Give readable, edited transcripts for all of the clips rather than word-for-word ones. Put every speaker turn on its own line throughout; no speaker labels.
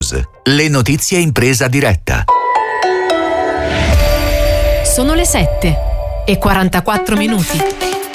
News, le notizie in presa diretta.
Sono le 7:44.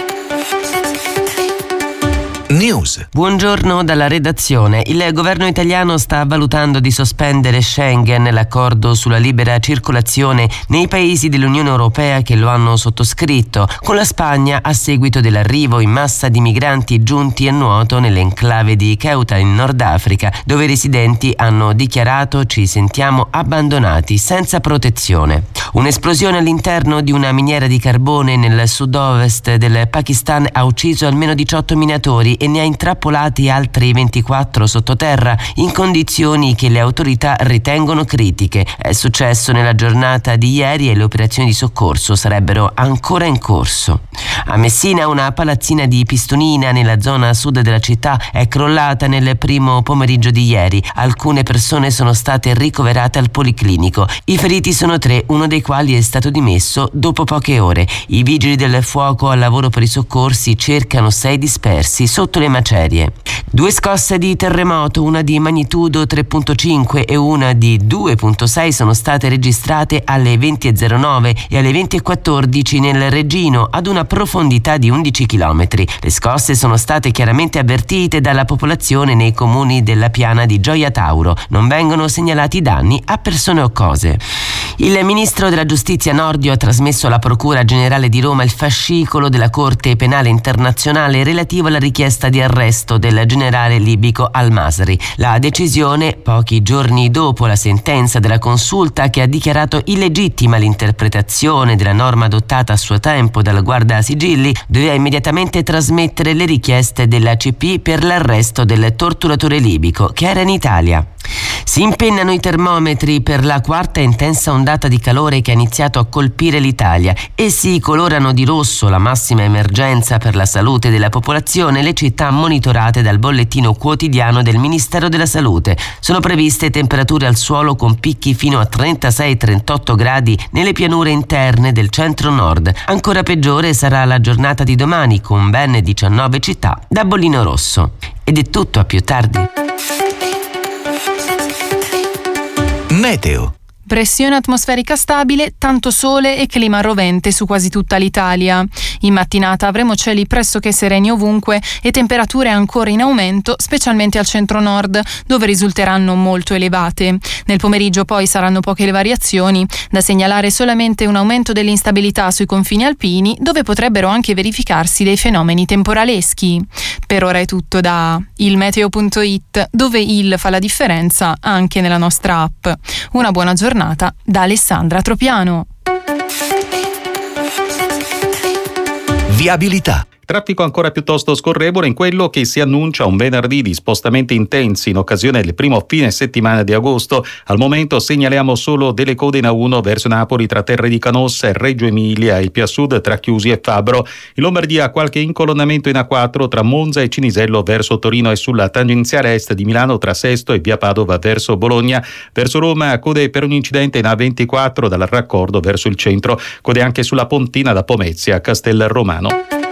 News.
Buongiorno dalla redazione. Il governo italiano sta valutando di sospendere Schengen, l'accordo sulla libera circolazione nei paesi dell'Unione Europea che lo hanno sottoscritto, con la Spagna a seguito dell'arrivo in massa di migranti giunti a nuoto nell'enclave di Ceuta in Nord Africa, dove i residenti hanno dichiarato: ci sentiamo abbandonati, senza protezione. Un'esplosione all'interno di una miniera di carbone nel sud-ovest del Pakistan ha ucciso almeno 18 minatori e ne ha intrappolati altri 24 sottoterra in condizioni che le autorità ritengono critiche. È successo nella giornata di ieri e le operazioni di soccorso sarebbero ancora in corso. A Messina una palazzina di Pistonina nella zona sud della città è crollata nel primo pomeriggio di ieri. Alcune persone sono state ricoverate al policlinico. I feriti sono 3, uno dei quali è stato dimesso dopo poche ore. I vigili del fuoco al lavoro per i soccorsi cercano 6 dispersi sotto le macerie. 2 scosse di terremoto, una di magnitudo 3.5 e una di 2.6 sono state registrate alle 20.09 e alle 20.14 nel Reggino, ad una profondità di 11 km. Le scosse sono state chiaramente avvertite dalla popolazione nei comuni della piana di Gioia Tauro. Non vengono segnalati danni a persone o cose. Il ministro della Giustizia Nordio ha trasmesso alla Procura Generale di Roma il fascicolo della Corte Penale Internazionale relativo alla richiesta di arresto del generale libico Al-Masri. La decisione, pochi giorni dopo la sentenza della consulta che ha dichiarato illegittima l'interpretazione della norma adottata a suo tempo dal Guardasigilli, doveva immediatamente trasmettere le richieste dell'ACP per l'arresto del torturatore libico che era in Italia. Si impennano i termometri per la 4ª intensa ondata di calore che ha iniziato a colpire l'Italia e si colorano di rosso la massima emergenza per la salute della popolazione le città monitorate dal bollettino quotidiano del Ministero della Salute. Sono previste temperature al suolo con picchi fino a 36-38 gradi nelle pianure interne del centro-nord. Ancora peggiore sarà la giornata di domani con ben 19 città da bollino rosso. Ed è tutto, a più tardi.
Meteo.
Pressione atmosferica stabile, tanto sole e clima rovente su quasi tutta l'Italia. In mattinata avremo cieli pressoché sereni ovunque e temperature ancora in aumento, specialmente al centro-nord, dove risulteranno molto elevate. Nel pomeriggio poi saranno poche le variazioni, da segnalare solamente un aumento dell'instabilità sui confini alpini, dove potrebbero anche verificarsi dei fenomeni temporaleschi. Per ora è tutto da ilmeteo.it, dove il fa la differenza anche nella nostra app. Una buona giornata da Alessandra Tropiano.
Viabilità.
Traffico ancora piuttosto scorrevole in quello che si annuncia un venerdì di spostamenti intensi in occasione del primo fine settimana di agosto. Al momento segnaliamo solo delle code in A1 verso Napoli tra Terre di Canossa e Reggio Emilia e più a sud tra Chiusi e Fabbro. In Lombardia qualche incolonnamento in A4 tra Monza e Cinisello verso Torino e sulla tangenziale est di Milano tra Sesto e via Padova verso Bologna. Verso Roma code per un incidente in A24 dal raccordo verso il centro. Code anche sulla Pontina da Pomezia a Castelromano.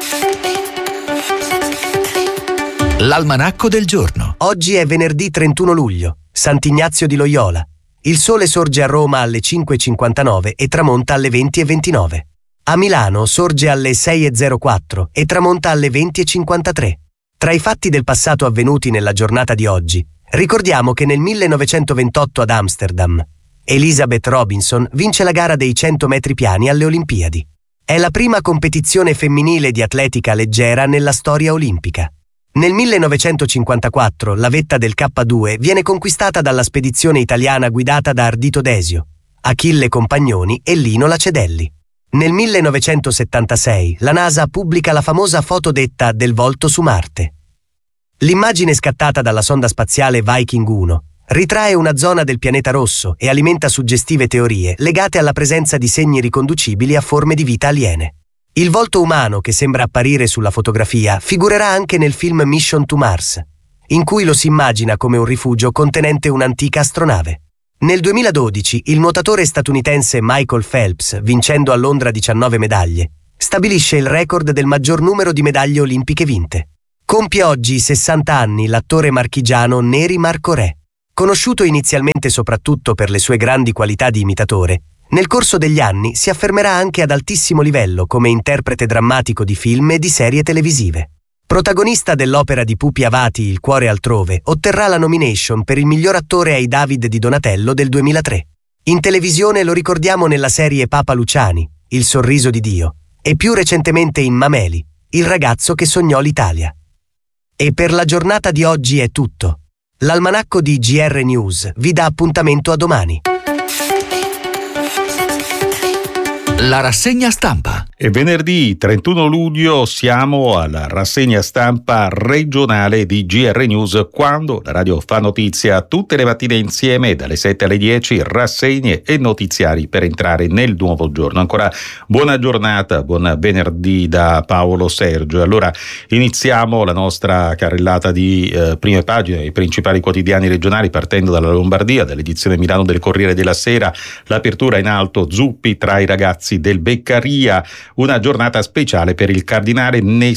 L'almanacco del giorno.
Oggi è venerdì 31 luglio, Sant'Ignazio di Loyola. Il sole sorge a Roma alle 5:59 e tramonta alle 20:29. A Milano sorge alle 6:04 e tramonta alle 20:53. Tra i fatti del passato avvenuti nella giornata di oggi, ricordiamo che nel 1928 ad Amsterdam, Elizabeth Robinson vince la gara dei 100 metri piani alle Olimpiadi. È la prima competizione femminile di atletica leggera nella storia olimpica. Nel 1954 la vetta del K2 viene conquistata dalla spedizione italiana guidata da Ardito Desio, Achille Compagnoni e Lino Lacedelli. Nel 1976 la NASA pubblica la famosa foto detta del volto su Marte. L'immagine scattata dalla sonda spaziale Viking 1 ritrae una zona del pianeta rosso e alimenta suggestive teorie legate alla presenza di segni riconducibili a forme di vita aliene. Il volto umano che sembra apparire sulla fotografia figurerà anche nel film Mission to Mars, in cui lo si immagina come un rifugio contenente un'antica astronave. Nel 2012 il nuotatore statunitense Michael Phelps, vincendo a Londra 19 medaglie, stabilisce il record del maggior numero di medaglie olimpiche vinte. Compie oggi 60 anni l'attore marchigiano Neri Marco Re. Conosciuto inizialmente soprattutto per le sue grandi qualità di imitatore, nel corso degli anni si affermerà anche ad altissimo livello come interprete drammatico di film e di serie televisive. Protagonista dell'opera di Pupi Avati Il cuore altrove, otterrà la nomination per il miglior attore ai David di Donatello del 2003. In televisione lo ricordiamo nella serie Papa Luciani, Il sorriso di Dio, e più recentemente in Mameli, Il ragazzo che sognò l'Italia. E per la giornata di oggi è tutto. L'almanacco di GR News vi dà appuntamento a domani.
La rassegna stampa.
E venerdì 31 luglio siamo alla rassegna stampa regionale di GR News, quando la radio fa notizia tutte le mattine insieme dalle 7 alle 10, rassegne e notiziari per entrare nel nuovo giorno. Ancora buona giornata, buon venerdì da Paolo Sergio. Allora iniziamo la nostra carrellata di prime pagine dei principali quotidiani regionali, partendo dalla Lombardia, dall'edizione Milano del Corriere della Sera. L'apertura in alto, Zuppi tra i ragazzi del Beccaria, una giornata speciale per il Cardinale,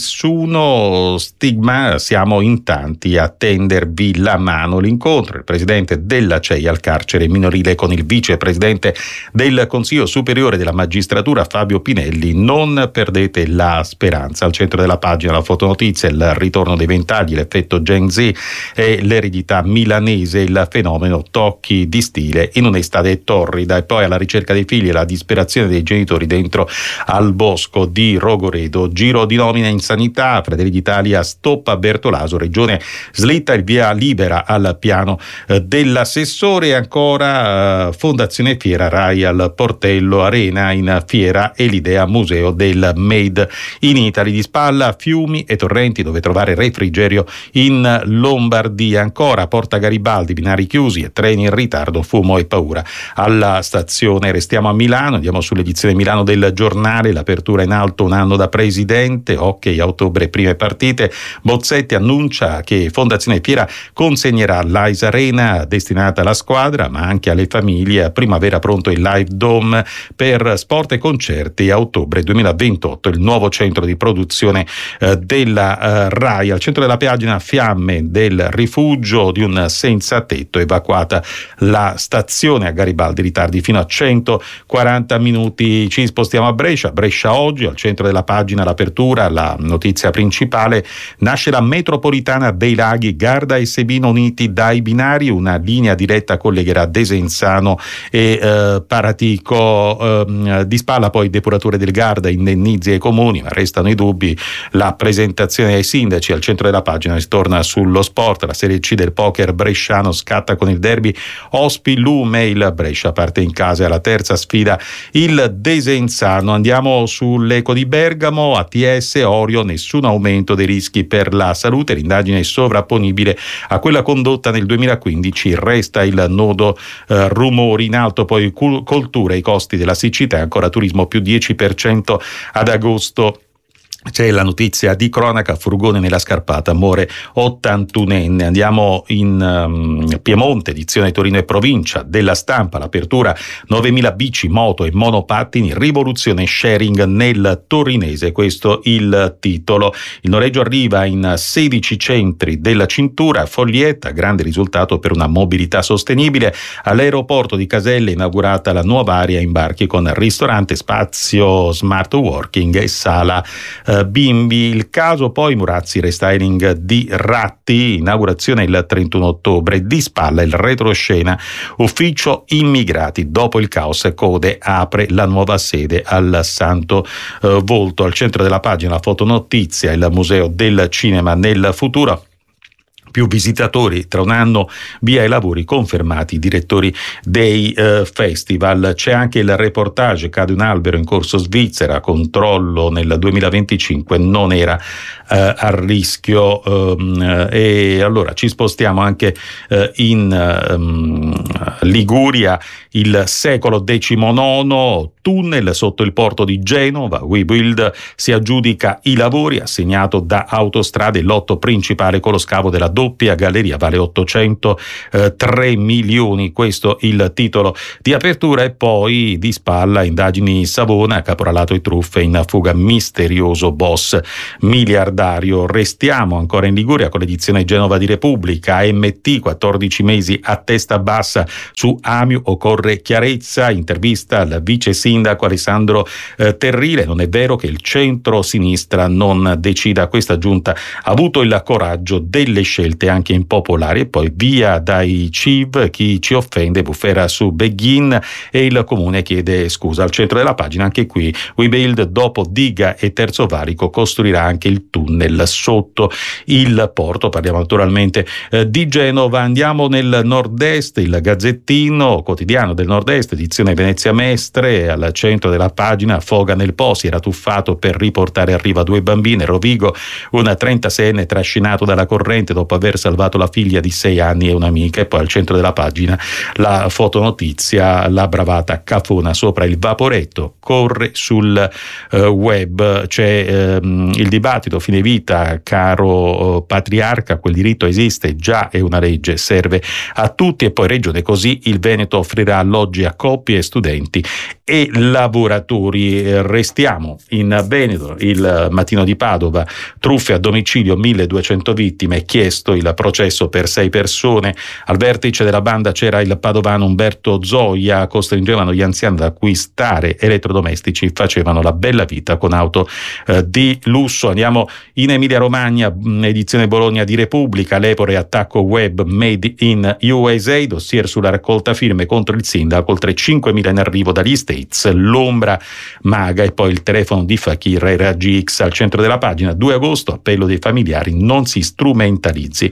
nessuno stigma, siamo in tanti a tendervi la mano. L'incontro, il presidente della CEI al carcere minorile con il vicepresidente del Consiglio Superiore della Magistratura Fabio Pinelli, non perdete la speranza. Al centro della pagina la fotonotizia, il ritorno dei ventagli, l'effetto Gen Z e l'eredità milanese, il fenomeno tocchi di stile in un'estate torrida. E poi alla ricerca dei figli e la disperazione dei genitori dentro al bosco di Rogoredo. Giro di nomina in sanità, Fratelli d'Italia stoppa Bertolaso, Regione slitta il via libera al piano dell'assessore. Ancora Fondazione Fiera, Rai al Portello, Arena in fiera e l'idea museo del Made in Italy. Di spalla fiumi e torrenti dove trovare refrigerio in Lombardia. Ancora Porta Garibaldi, binari chiusi e treni in ritardo, fumo e paura alla stazione. Restiamo a Milano, andiamo sull'edizione Milano del Giornale, l'apertura in alto, un anno da presidente, hockey a ottobre prime partite. Bozzetti annuncia che Fondazione Fiera consegnerà l'Ice Arena destinata alla squadra ma anche alle famiglie. A primavera pronto il Live Dome per sport e concerti. A ottobre 2028 il nuovo centro di produzione della Rai. Al centro della pagina fiamme del rifugio di un senza tetto, evacuata la stazione a Garibaldi, ritardi fino a 140 minuti. Ci spostiamo a Brescia oggi, al centro della pagina l'apertura, la notizia principale, nasce la metropolitana dei laghi, Garda e Sebino uniti dai binari, una linea diretta collegherà Desenzano e Paratico. Di spalla poi depurature del Garda, indennizi ai comuni, ma restano i dubbi, la presentazione ai sindaci. Al centro della pagina si torna sullo sport, la Serie C del poker bresciano scatta con il derby Ospi Lume, il Brescia parte in casa alla terza sfida il Desenzano. Andiamo sull'Eco di Bergamo, ATS, Orio, nessun aumento dei rischi per la salute, l'indagine è sovrapponibile a quella condotta nel 2015, resta il nodo rumori. In alto poi coltura, i costi della siccità, ancora turismo più 10% ad agosto. C'è la notizia di cronaca, furgone nella scarpata, muore 81enne. Andiamo in Piemonte, edizione Torino e provincia della Stampa, l'apertura 9.000 bici, moto e monopattini, rivoluzione sharing nel torinese, questo il titolo. Il noleggio arriva in 16 centri della cintura, Foglietta, grande risultato per una mobilità sostenibile. All'aeroporto di Caselle inaugurata la nuova area imbarchi con ristorante, spazio smart working e sala bimbi. Il caso poi Murazzi, restyling di Ratti, inaugurazione il 31 ottobre. Di spalla il retroscena, ufficio immigrati, dopo il caos Code apre la nuova sede al Santo Volto. Al centro della pagina la fotonotizia, il museo del cinema nel futuro. Più visitatori tra un anno, via i lavori, confermati i direttori dei festival. C'è anche il reportage, cade un albero in corso Svizzera, controllo nel 2025, non era a rischio. E allora ci spostiamo anche in Liguria, il secolo XIX, tunnel sotto il porto di Genova, WeBuild si aggiudica i lavori, assegnato da Autostrade, lotto principale con lo scavo della doppia galleria, vale 803 milioni, questo il titolo di apertura. E poi di spalla indagini Savona, caporalato e truffe in fuga, misterioso boss miliardario. Restiamo ancora in Liguria con l'edizione Genova di Repubblica. AMT 14 mesi a testa bassa su Amiu, occorre chiarezza, intervista al vice sindaco Alessandro Terrile. Non è vero che il centro-sinistra non decida, questa giunta ha avuto il coraggio delle scelte anche impopolari. E poi via dai CIV, chi ci offende, bufera su Beghin e il comune chiede scusa. Al centro della pagina anche qui Webuild, dopo diga e terzo valico costruirà anche il tunnel sotto il porto. Parliamo naturalmente di Genova. Andiamo nel nord-est, il Gazzettino quotidiano del nord-est, edizione Venezia Mestre, al centro della pagina foga nel Po, si era tuffato per riportare a riva 2 bambine. Rovigo, un 36enne trascinato dalla corrente dopo aver salvato la figlia di 6 anni e un'amica. E poi al centro della pagina la fotonotizia, la bravata cafona sopra il vaporetto, corre sul web. C'è il dibattito fine vita, caro patriarca, quel diritto esiste già, è una legge, serve a tutti. E poi Regione Così, il Veneto offrirà alloggi a coppie, studenti e lavoratori. Restiamo in Veneto, il Mattino di Padova, truffe a domicilio, 1200 vittime, chiesto il processo per 6 persone. Al vertice della banda c'era il padovano Umberto Zoia, costringevano gli anziani ad acquistare elettrodomestici, facevano la bella vita con auto di lusso. Andiamo in Emilia Romagna, edizione Bologna di Repubblica, l'Epore attacco web made in USA, dossier sulla raccolta firme contro il sindaco, oltre 5.000 in arrivo dagli States, l'ombra maga. E poi il telefono di Fakir e Raggi X al centro della pagina. 2 agosto, appello dei familiari, non si strumentalizzi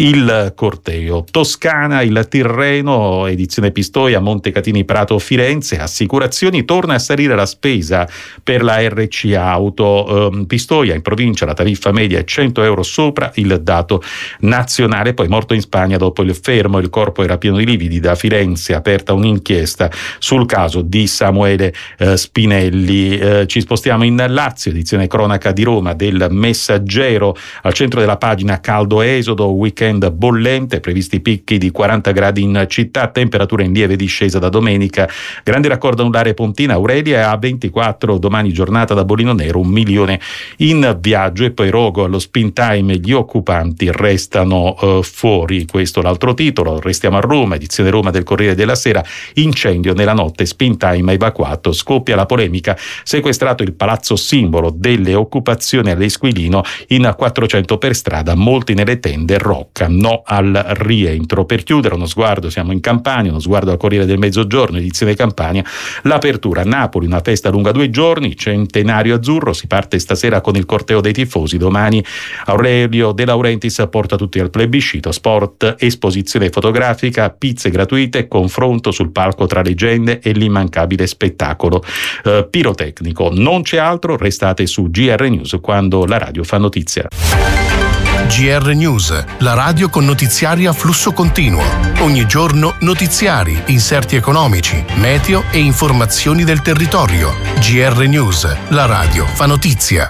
il corteo. Toscana, il Tirreno, edizione Pistoia, Montecatini Prato Firenze, assicurazioni, torna a salire la spesa per la RC Auto. Pistoia, in provincia la tariffa media è 100 euro sopra il dato nazionale. Poi morto in Spagna dopo il fermo, il corpo era pieno di lividi. Da Firenze aperta un'inchiesta sul caso di Samuele Spinelli. Ci spostiamo in Lazio, edizione cronaca di Roma del Messaggero, al centro della pagina caldo esodo, weekend bollente, previsti picchi di 40 gradi in città, temperatura in lieve discesa da domenica, grande raccordo anulare Pontina Aurelia a 24, domani giornata da Bolino Nero, 1 milione in viaggio. E poi Rogo, allo spin time gli occupanti restano fuori, questo l'altro titolo. Restiamo a Roma, edizione Roma del Corriere della Sera, incendio nella notte, spin time evacuato, scoppia la polemica, sequestrato il palazzo simbolo delle occupazioni all'Esquilino, in 400 per strada, molti nelle tende, Rocca no al rientro. Per chiudere uno sguardo, siamo in Campania, uno sguardo al Corriere del Mezzogiorno, edizione Campania, l'apertura a Napoli, una festa lunga 2 giorni, centenario azzurro, si parte stasera con il corteo dei tifosi, domani Aurelio De Laurentiis porta tutti al plebiscito, sport, esposizione fotografica, pizze gratuite, confronto sul palco tra leggende e l'immancabile spettacolo pirotecnico. Non c'è altro, restate su GR News quando la radio fa notizia.
GR News, la radio con notiziari a flusso continuo. Ogni giorno notiziari, inserti economici, meteo e informazioni del territorio. GR News, la radio fa notizia.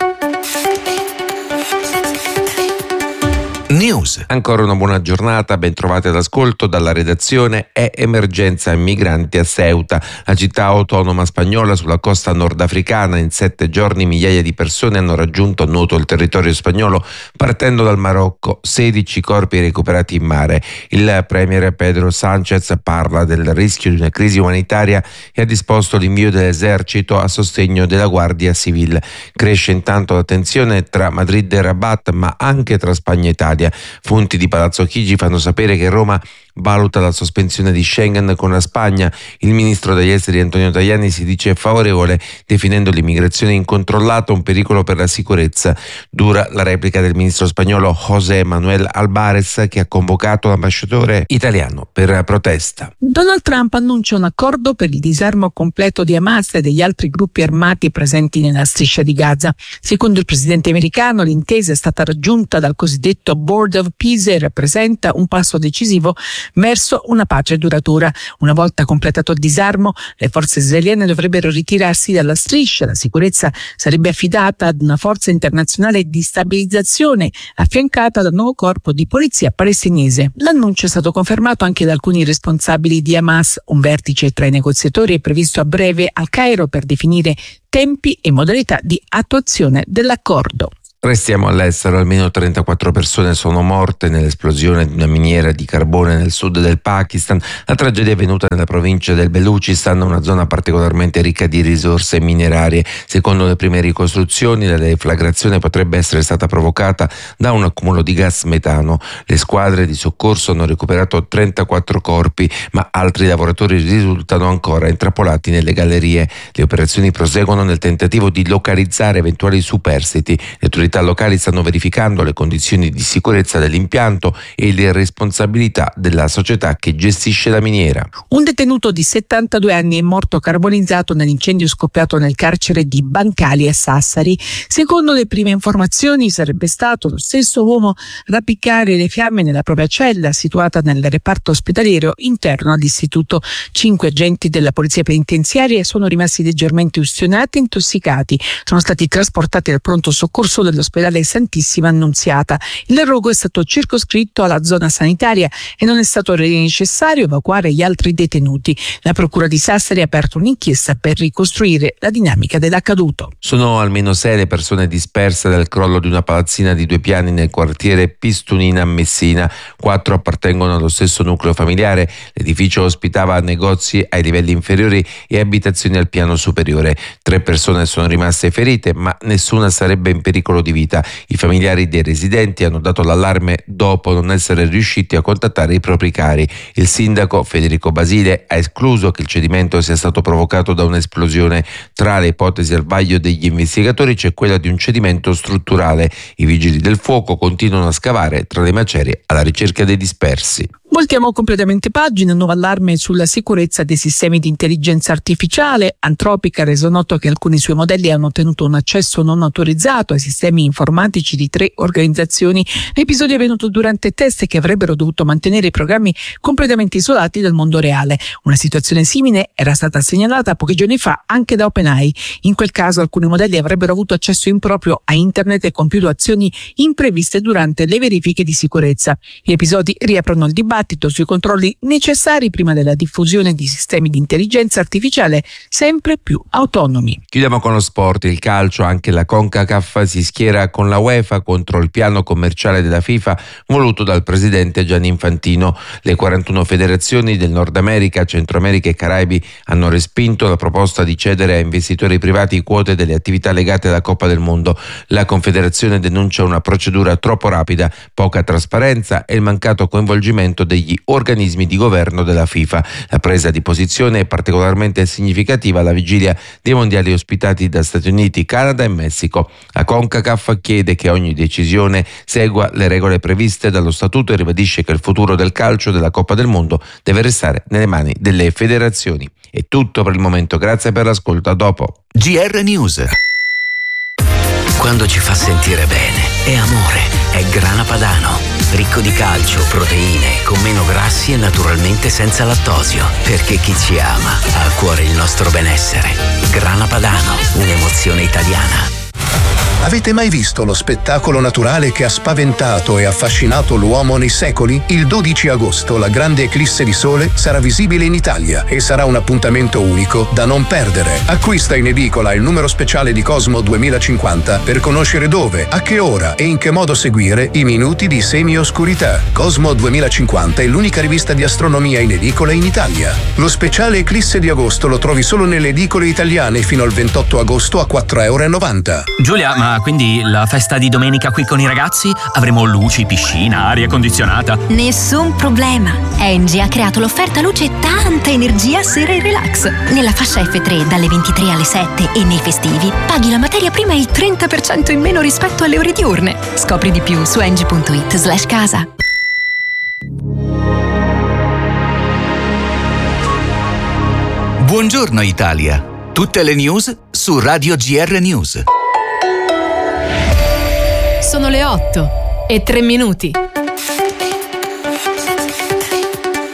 News.
Ancora una buona giornata, ben trovati all'ascolto dalla redazione. È emergenza migranti a Ceuta, la città autonoma spagnola sulla costa nordafricana. In 7 giorni migliaia di persone hanno raggiunto a nuoto il territorio spagnolo partendo dal Marocco, 16 corpi recuperati in mare. Il premier Pedro Sánchez parla del rischio di una crisi umanitaria e ha disposto l'invio dell'esercito a sostegno della Guardia Civile. Cresce intanto la tensione tra Madrid e Rabat, ma anche tra Spagna e Italia. Fonti di Palazzo Chigi fanno sapere che Roma valuta la sospensione di Schengen con la Spagna. Il ministro degli esteri Antonio Tajani si dice favorevole, definendo l'immigrazione incontrollata un pericolo per la sicurezza. Dura la replica del ministro spagnolo José Manuel Álvarez, che ha convocato l'ambasciatore italiano per protesta.
Donald Trump annuncia un accordo per il disarmo completo di Hamas e degli altri gruppi armati presenti nella striscia di Gaza. Secondo il presidente americano, l'intesa è stata raggiunta dal cosiddetto Board of Peace e rappresenta un passo decisivo verso una pace duratura. Una volta completato il disarmo, le forze israeliane dovrebbero ritirarsi dalla striscia. La sicurezza sarebbe affidata ad una forza internazionale di stabilizzazione affiancata da un nuovo corpo di polizia palestinese. L'annuncio è stato confermato anche da alcuni responsabili di Hamas. Un vertice tra i negoziatori è previsto a breve al Cairo per definire tempi e modalità di attuazione dell'accordo.
Restiamo all'estero, almeno 34 persone sono morte nell'esplosione di una miniera di carbone nel sud del Pakistan. La tragedia è avvenuta nella provincia del Belucistan, una zona particolarmente ricca di risorse minerarie. Secondo le prime ricostruzioni, la deflagrazione potrebbe essere stata provocata da un accumulo di gas metano. Le squadre di soccorso hanno recuperato 34 corpi, ma altri lavoratori risultano ancora intrappolati nelle gallerie. Le operazioni proseguono nel tentativo di localizzare eventuali superstiti. Le autorità locali stanno verificando le condizioni di sicurezza dell'impianto e le responsabilità della società che gestisce la miniera.
Un detenuto di 72 anni è morto carbonizzato nell'incendio scoppiato nel carcere di Bancali a Sassari. Secondo le prime informazioni sarebbe stato lo stesso uomo ad appiccare le fiamme nella propria cella situata nel reparto ospedaliero interno all'istituto. 5 agenti della polizia penitenziaria sono rimasti leggermente ustionati e intossicati. Sono stati trasportati al pronto soccorso dell'ospedale Santissima Annunziata. Il rogo è stato circoscritto alla zona sanitaria e non è stato necessario evacuare gli altri detenuti. La procura di Sassari ha aperto un'inchiesta per ricostruire la dinamica dell'accaduto.
Sono almeno 6 le persone disperse dal crollo di una palazzina di 2 piani nel quartiere Pistunina a Messina. 4 appartengono allo stesso nucleo familiare. L'edificio ospitava negozi ai livelli inferiori e abitazioni al piano superiore. 3 persone sono rimaste ferite, ma nessuna sarebbe in pericolo di vita. I familiari dei residenti hanno dato l'allarme dopo non essere riusciti a contattare i propri cari. Il sindaco Federico Basile ha escluso che il cedimento sia stato provocato da un'esplosione. Tra le ipotesi al vaglio degli investigatori c'è quella di un cedimento strutturale. I vigili del fuoco continuano a scavare tra le macerie alla ricerca dei dispersi.
Voltiamo completamente pagina. Nuovo allarme sulla sicurezza dei sistemi di intelligenza artificiale. Anthropic ha reso noto che alcuni suoi modelli hanno ottenuto un accesso non autorizzato ai sistemi informatici di 3 organizzazioni. L'episodio è avvenuto durante test che avrebbero dovuto mantenere i programmi completamente isolati dal mondo reale. Una situazione simile era stata segnalata pochi giorni fa anche da OpenAI. In quel caso alcuni modelli avrebbero avuto accesso improprio a internet e compiuto azioni impreviste durante le verifiche di sicurezza. Gli episodi riaprono il dibattito sui controlli necessari prima della diffusione di sistemi di intelligenza artificiale sempre più autonomi.
Chiudiamo con lo sport, il calcio. Anche la CONCACAF si schiera con la UEFA contro il piano commerciale della FIFA voluto dal presidente Gianni Infantino. Le 41 federazioni del Nord America, Centro America e Caraibi hanno respinto la proposta di cedere a investitori privati quote delle attività legate alla Coppa del Mondo. La Confederazione denuncia una procedura troppo rapida, poca trasparenza e il mancato coinvolgimento degli organismi di governo della FIFA. La presa di posizione è particolarmente significativa alla vigilia dei mondiali ospitati da Stati Uniti, Canada e Messico. La CONCACAF chiede che ogni decisione segua le regole previste dallo statuto e ribadisce che il futuro del calcio della Coppa del Mondo deve restare nelle mani delle federazioni. È tutto per il momento, grazie per l'ascolto, a dopo.
GR News. Quando ci fa sentire bene, è amore, è Grana Padano. Ricco di calcio, proteine, con meno grassi e naturalmente senza lattosio. Perché chi ci ama ha a cuore il nostro benessere. Grana Padano, un'emozione italiana.
Avete mai visto lo spettacolo naturale che ha spaventato e affascinato l'uomo nei secoli? Il 12 agosto la grande eclisse di sole sarà visibile in Italia e sarà un appuntamento unico da non perdere. Acquista in edicola il numero speciale di Cosmo 2050 per conoscere dove, a che ora e in che modo seguire i minuti di semi-oscurità. Cosmo 2050 è l'unica rivista di astronomia in edicola in Italia. Lo speciale eclisse di agosto lo trovi solo nelle edicole italiane fino al 28 agosto a €4,90.
Giulia, ma quindi la festa di domenica qui con i ragazzi? Avremo luci, piscina, aria condizionata?
Nessun problema. Engie ha creato l'offerta luce e tanta energia sera e relax. Nella fascia F3 dalle 23 alle 7 e nei festivi paghi la materia prima il 30% in meno rispetto alle ore diurne. Scopri di più su engie.it/casa.
Buongiorno Italia. Tutte le news su Radio GR News.
Sono le 8:03.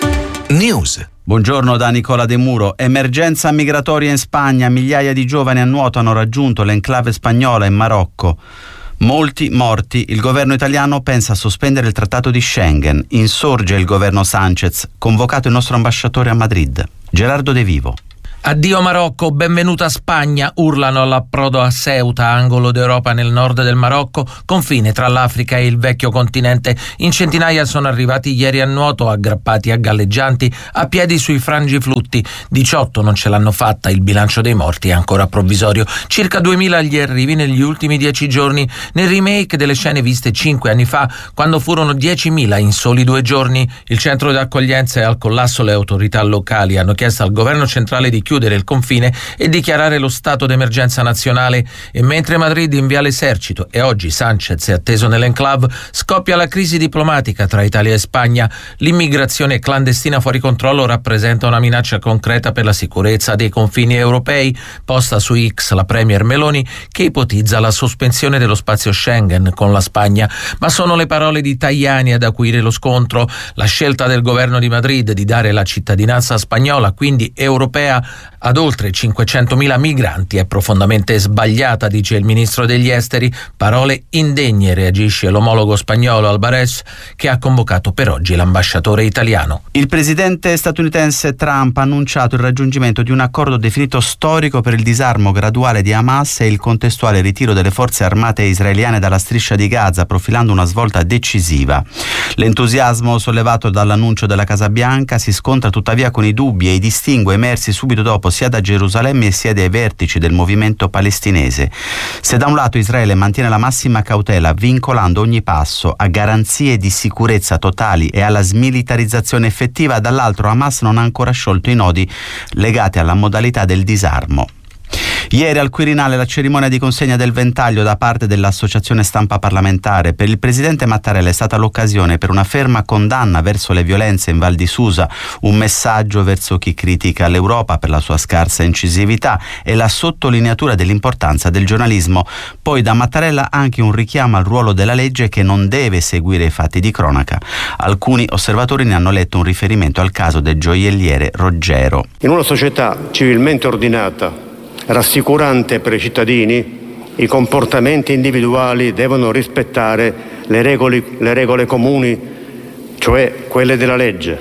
News.
Buongiorno da Nicola De Muro. Emergenza migratoria in Spagna, migliaia di giovani a nuoto hanno raggiunto l'enclave spagnola in Marocco. Molti morti, il governo italiano pensa a sospendere il trattato di Schengen, insorge il governo Sánchez, convocato il nostro ambasciatore a Madrid. Gerardo De Vivo.
Addio Marocco, benvenuta Spagna, urlano all'approdo a Ceuta, angolo d'Europa nel nord del Marocco, confine tra l'Africa e il vecchio continente. In centinaia sono arrivati ieri a nuoto, aggrappati a galleggianti, a piedi sui frangiflutti. 18 non ce l'hanno fatta, il bilancio dei morti è ancora provvisorio. Circa 2000 gli arrivi negli ultimi 10 giorni, nel remake delle scene viste 5 anni fa, quando furono 10.000 in soli 2 giorni. Il centro di accoglienza è al collasso, le autorità locali hanno chiesto al governo centrale di chiudere il confine e dichiarare lo stato d'emergenza nazionale. E mentre Madrid invia l'esercito e oggi Sánchez è atteso nell'enclave, scoppia la crisi diplomatica tra Italia e Spagna. L'immigrazione clandestina fuori controllo rappresenta una minaccia concreta per la sicurezza dei confini europei. Posta su X la premier Meloni, che ipotizza la sospensione dello spazio Schengen con la Spagna. Ma sono le parole di Tajani ad acuire lo scontro. La scelta del governo di Madrid di dare la cittadinanza spagnola, quindi europea, ad oltre 500.000 migranti è profondamente sbagliata, dice il ministro degli esteri. Parole indegne, reagisce l'omologo spagnolo Alvarez, che ha convocato per oggi l'ambasciatore italiano.
Il presidente statunitense Trump ha annunciato il raggiungimento di un accordo definito storico per il disarmo graduale di Hamas e il contestuale ritiro delle forze armate israeliane dalla striscia di Gaza, profilando una svolta decisiva. L'entusiasmo sollevato dall'annuncio della Casa Bianca si scontra tuttavia con i dubbi e i distinguo emersi subito dopo sia da Gerusalemme sia dai vertici del movimento palestinese. Se da un lato Israele mantiene la massima cautela, vincolando ogni passo a garanzie di sicurezza totali e alla smilitarizzazione effettiva, dall'altro Hamas non ha ancora sciolto i nodi legati alla modalità del disarmo. Ieri al Quirinale la cerimonia di consegna del ventaglio da parte dell'Associazione Stampa Parlamentare. Per il presidente Mattarella è stata l'occasione per una ferma condanna verso le violenze in Val di Susa, un messaggio verso chi critica l'Europa per la sua scarsa incisività e la sottolineatura dell'importanza del giornalismo. Poi da Mattarella anche un richiamo al ruolo della legge, che non deve seguire i fatti di cronaca. Alcuni osservatori ne hanno letto un riferimento al caso del gioielliere Roggero.
In una società civilmente ordinata, rassicurante per i cittadini, i comportamenti individuali devono rispettare le regole comuni, cioè quelle della legge.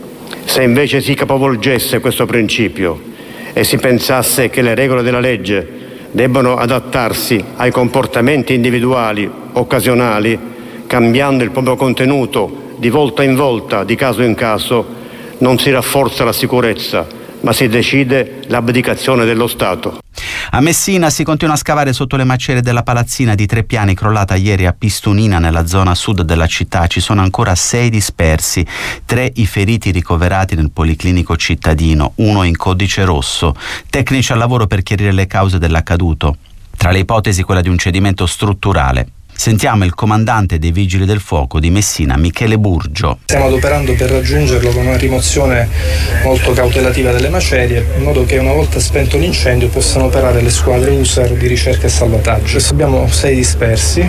Se invece si capovolgesse questo principio e si pensasse che le regole della legge debbano adattarsi ai comportamenti individuali occasionali, cambiando il proprio contenuto di volta in volta, di caso in caso, non si rafforza la sicurezza, ma si decide l'abdicazione dello Stato.
A Messina si continua a scavare sotto le macerie della palazzina di 3 piani crollata ieri a Pistunina, nella zona sud della città. Ci sono ancora 6 dispersi, 3 i feriti ricoverati nel policlinico cittadino, 1 in codice rosso. Tecnici al lavoro per chiarire le cause dell'accaduto. Tra le ipotesi quella di un cedimento strutturale. Sentiamo il comandante dei Vigili del Fuoco di Messina, Michele Burgio.
Stiamo adoperando per raggiungerlo con una rimozione molto cautelativa delle macerie, in modo che una volta spento l'incendio possano operare le squadre USAR di ricerca e salvataggio. Adesso abbiamo 6 dispersi.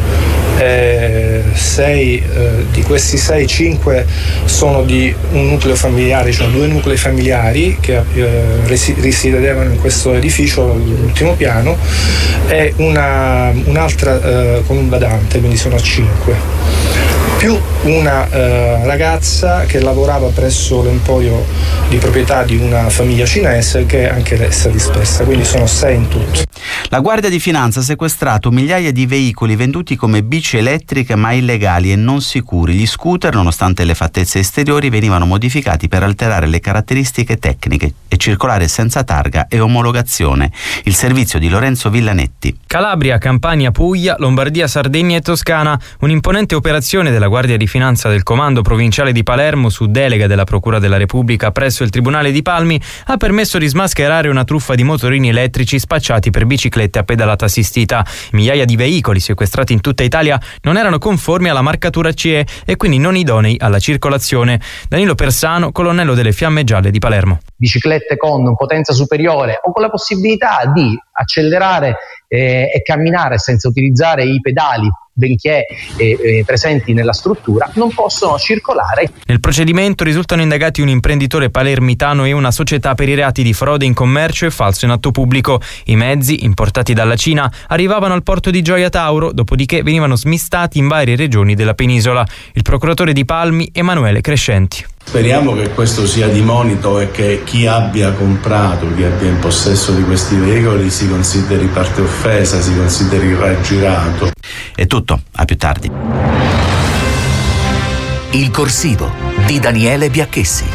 6 di questi 6, 5 sono di un nucleo familiare, cioè 2 nuclei familiari che risiedevano in questo edificio all'ultimo piano, e un'altra con un badante, quindi sono a 5. Più una ragazza che lavorava presso l'emporio di proprietà di una famiglia cinese, che anche essa dispersa, quindi sono 6 in tutto.
La Guardia di Finanza ha sequestrato migliaia di veicoli venduti come bici elettriche ma illegali e non sicuri. Gli scooter, nonostante le fattezze esteriori, venivano modificati per alterare le caratteristiche tecniche e circolare senza targa e omologazione. Il servizio di Lorenzo Villanetti.
Calabria, Campania, Puglia, Lombardia, Sardegna e Toscana. Un'imponente operazione della Guardia di Finanza del Comando Provinciale di Palermo, su delega della Procura della Repubblica presso il Tribunale di Palmi, ha permesso di smascherare una truffa di motorini elettrici spacciati per biciclette a pedalata assistita. Migliaia di veicoli sequestrati in tutta Italia non erano conformi alla marcatura CE e quindi non idonei alla circolazione. Danilo Persano, colonnello delle Fiamme Gialle di Palermo.
Biciclette con potenza superiore o con la possibilità di accelerare e camminare senza utilizzare i pedali benché presenti nella struttura, non possono circolare.
Nel procedimento risultano indagati un imprenditore palermitano e una società per i reati di frode in commercio e falso in atto pubblico. I mezzi, importati dalla Cina, arrivavano al porto di Gioia Tauro, dopodiché venivano smistati in varie regioni della penisola. Il procuratore di Palmi, Emanuele Crescenti.
Speriamo che questo sia di monito e che chi abbia comprato, chi abbia in possesso di questi veicoli si consideri parte offesa, si consideri raggirato.
È tutto, a più tardi.
Il corsivo di Daniele Biacchessi.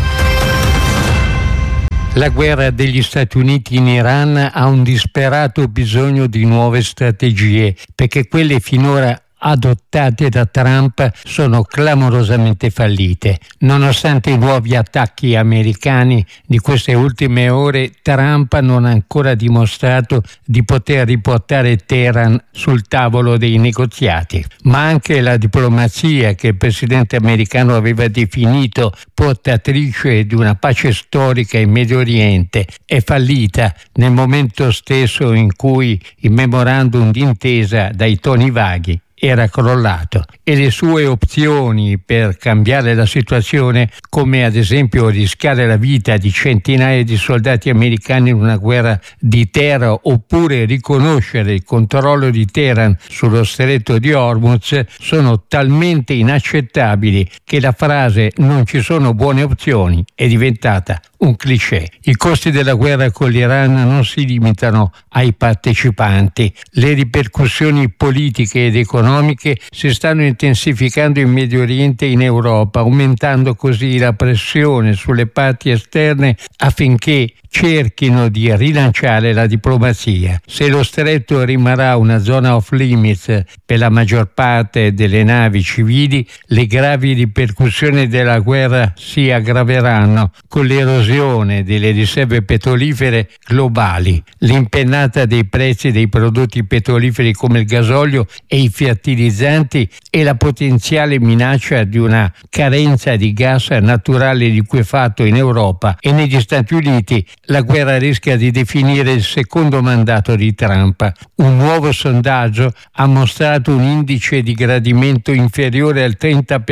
La guerra degli Stati Uniti in Iran ha un disperato bisogno di nuove strategie, perché quelle finora adottate da Trump sono clamorosamente fallite. Nonostante i nuovi attacchi americani di queste ultime ore, Trump non ha ancora dimostrato di poter riportare Teheran sul tavolo dei negoziati. Ma anche la diplomazia, che il presidente americano aveva definito portatrice di una pace storica in Medio Oriente, è fallita nel momento stesso in cui il memorandum d'intesa dai toni vaghi era crollato, e le sue opzioni per cambiare la situazione, come ad esempio rischiare la vita di centinaia di soldati americani in una guerra di terra, oppure riconoscere il controllo di Teheran sullo stretto di Hormuz, sono talmente inaccettabili che la frase "non ci sono buone opzioni" è diventata un cliché. I costi della guerra con l'Iran non si limitano ai partecipanti. Le ripercussioni politiche ed economiche si stanno intensificando in Medio Oriente e in Europa, aumentando così la pressione sulle parti esterne affinché cerchino di rilanciare la diplomazia. Se lo stretto rimarrà una zona off limits per la maggior parte delle navi civili, le gravi ripercussioni della guerra si aggraveranno con l'erosione delle riserve petrolifere globali, l'impennata dei prezzi dei prodotti petroliferi come il gasolio e i fertilizzanti e la potenziale minaccia di una carenza di gas naturale liquefatto in Europa e negli Stati Uniti. La guerra rischia di definire il secondo mandato di Trump. Un nuovo sondaggio ha mostrato un indice di gradimento inferiore al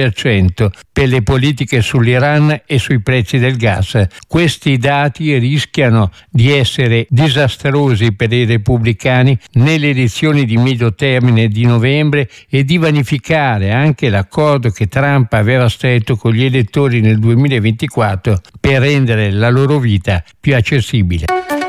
30% per le politiche sull'Iran e sui prezzi del gas. Questi dati rischiano di essere disastrosi per i repubblicani nelle elezioni di medio termine di novembre e di vanificare anche l'accordo che Trump aveva stretto con gli elettori nel 2024 per rendere la loro vita più accessibile.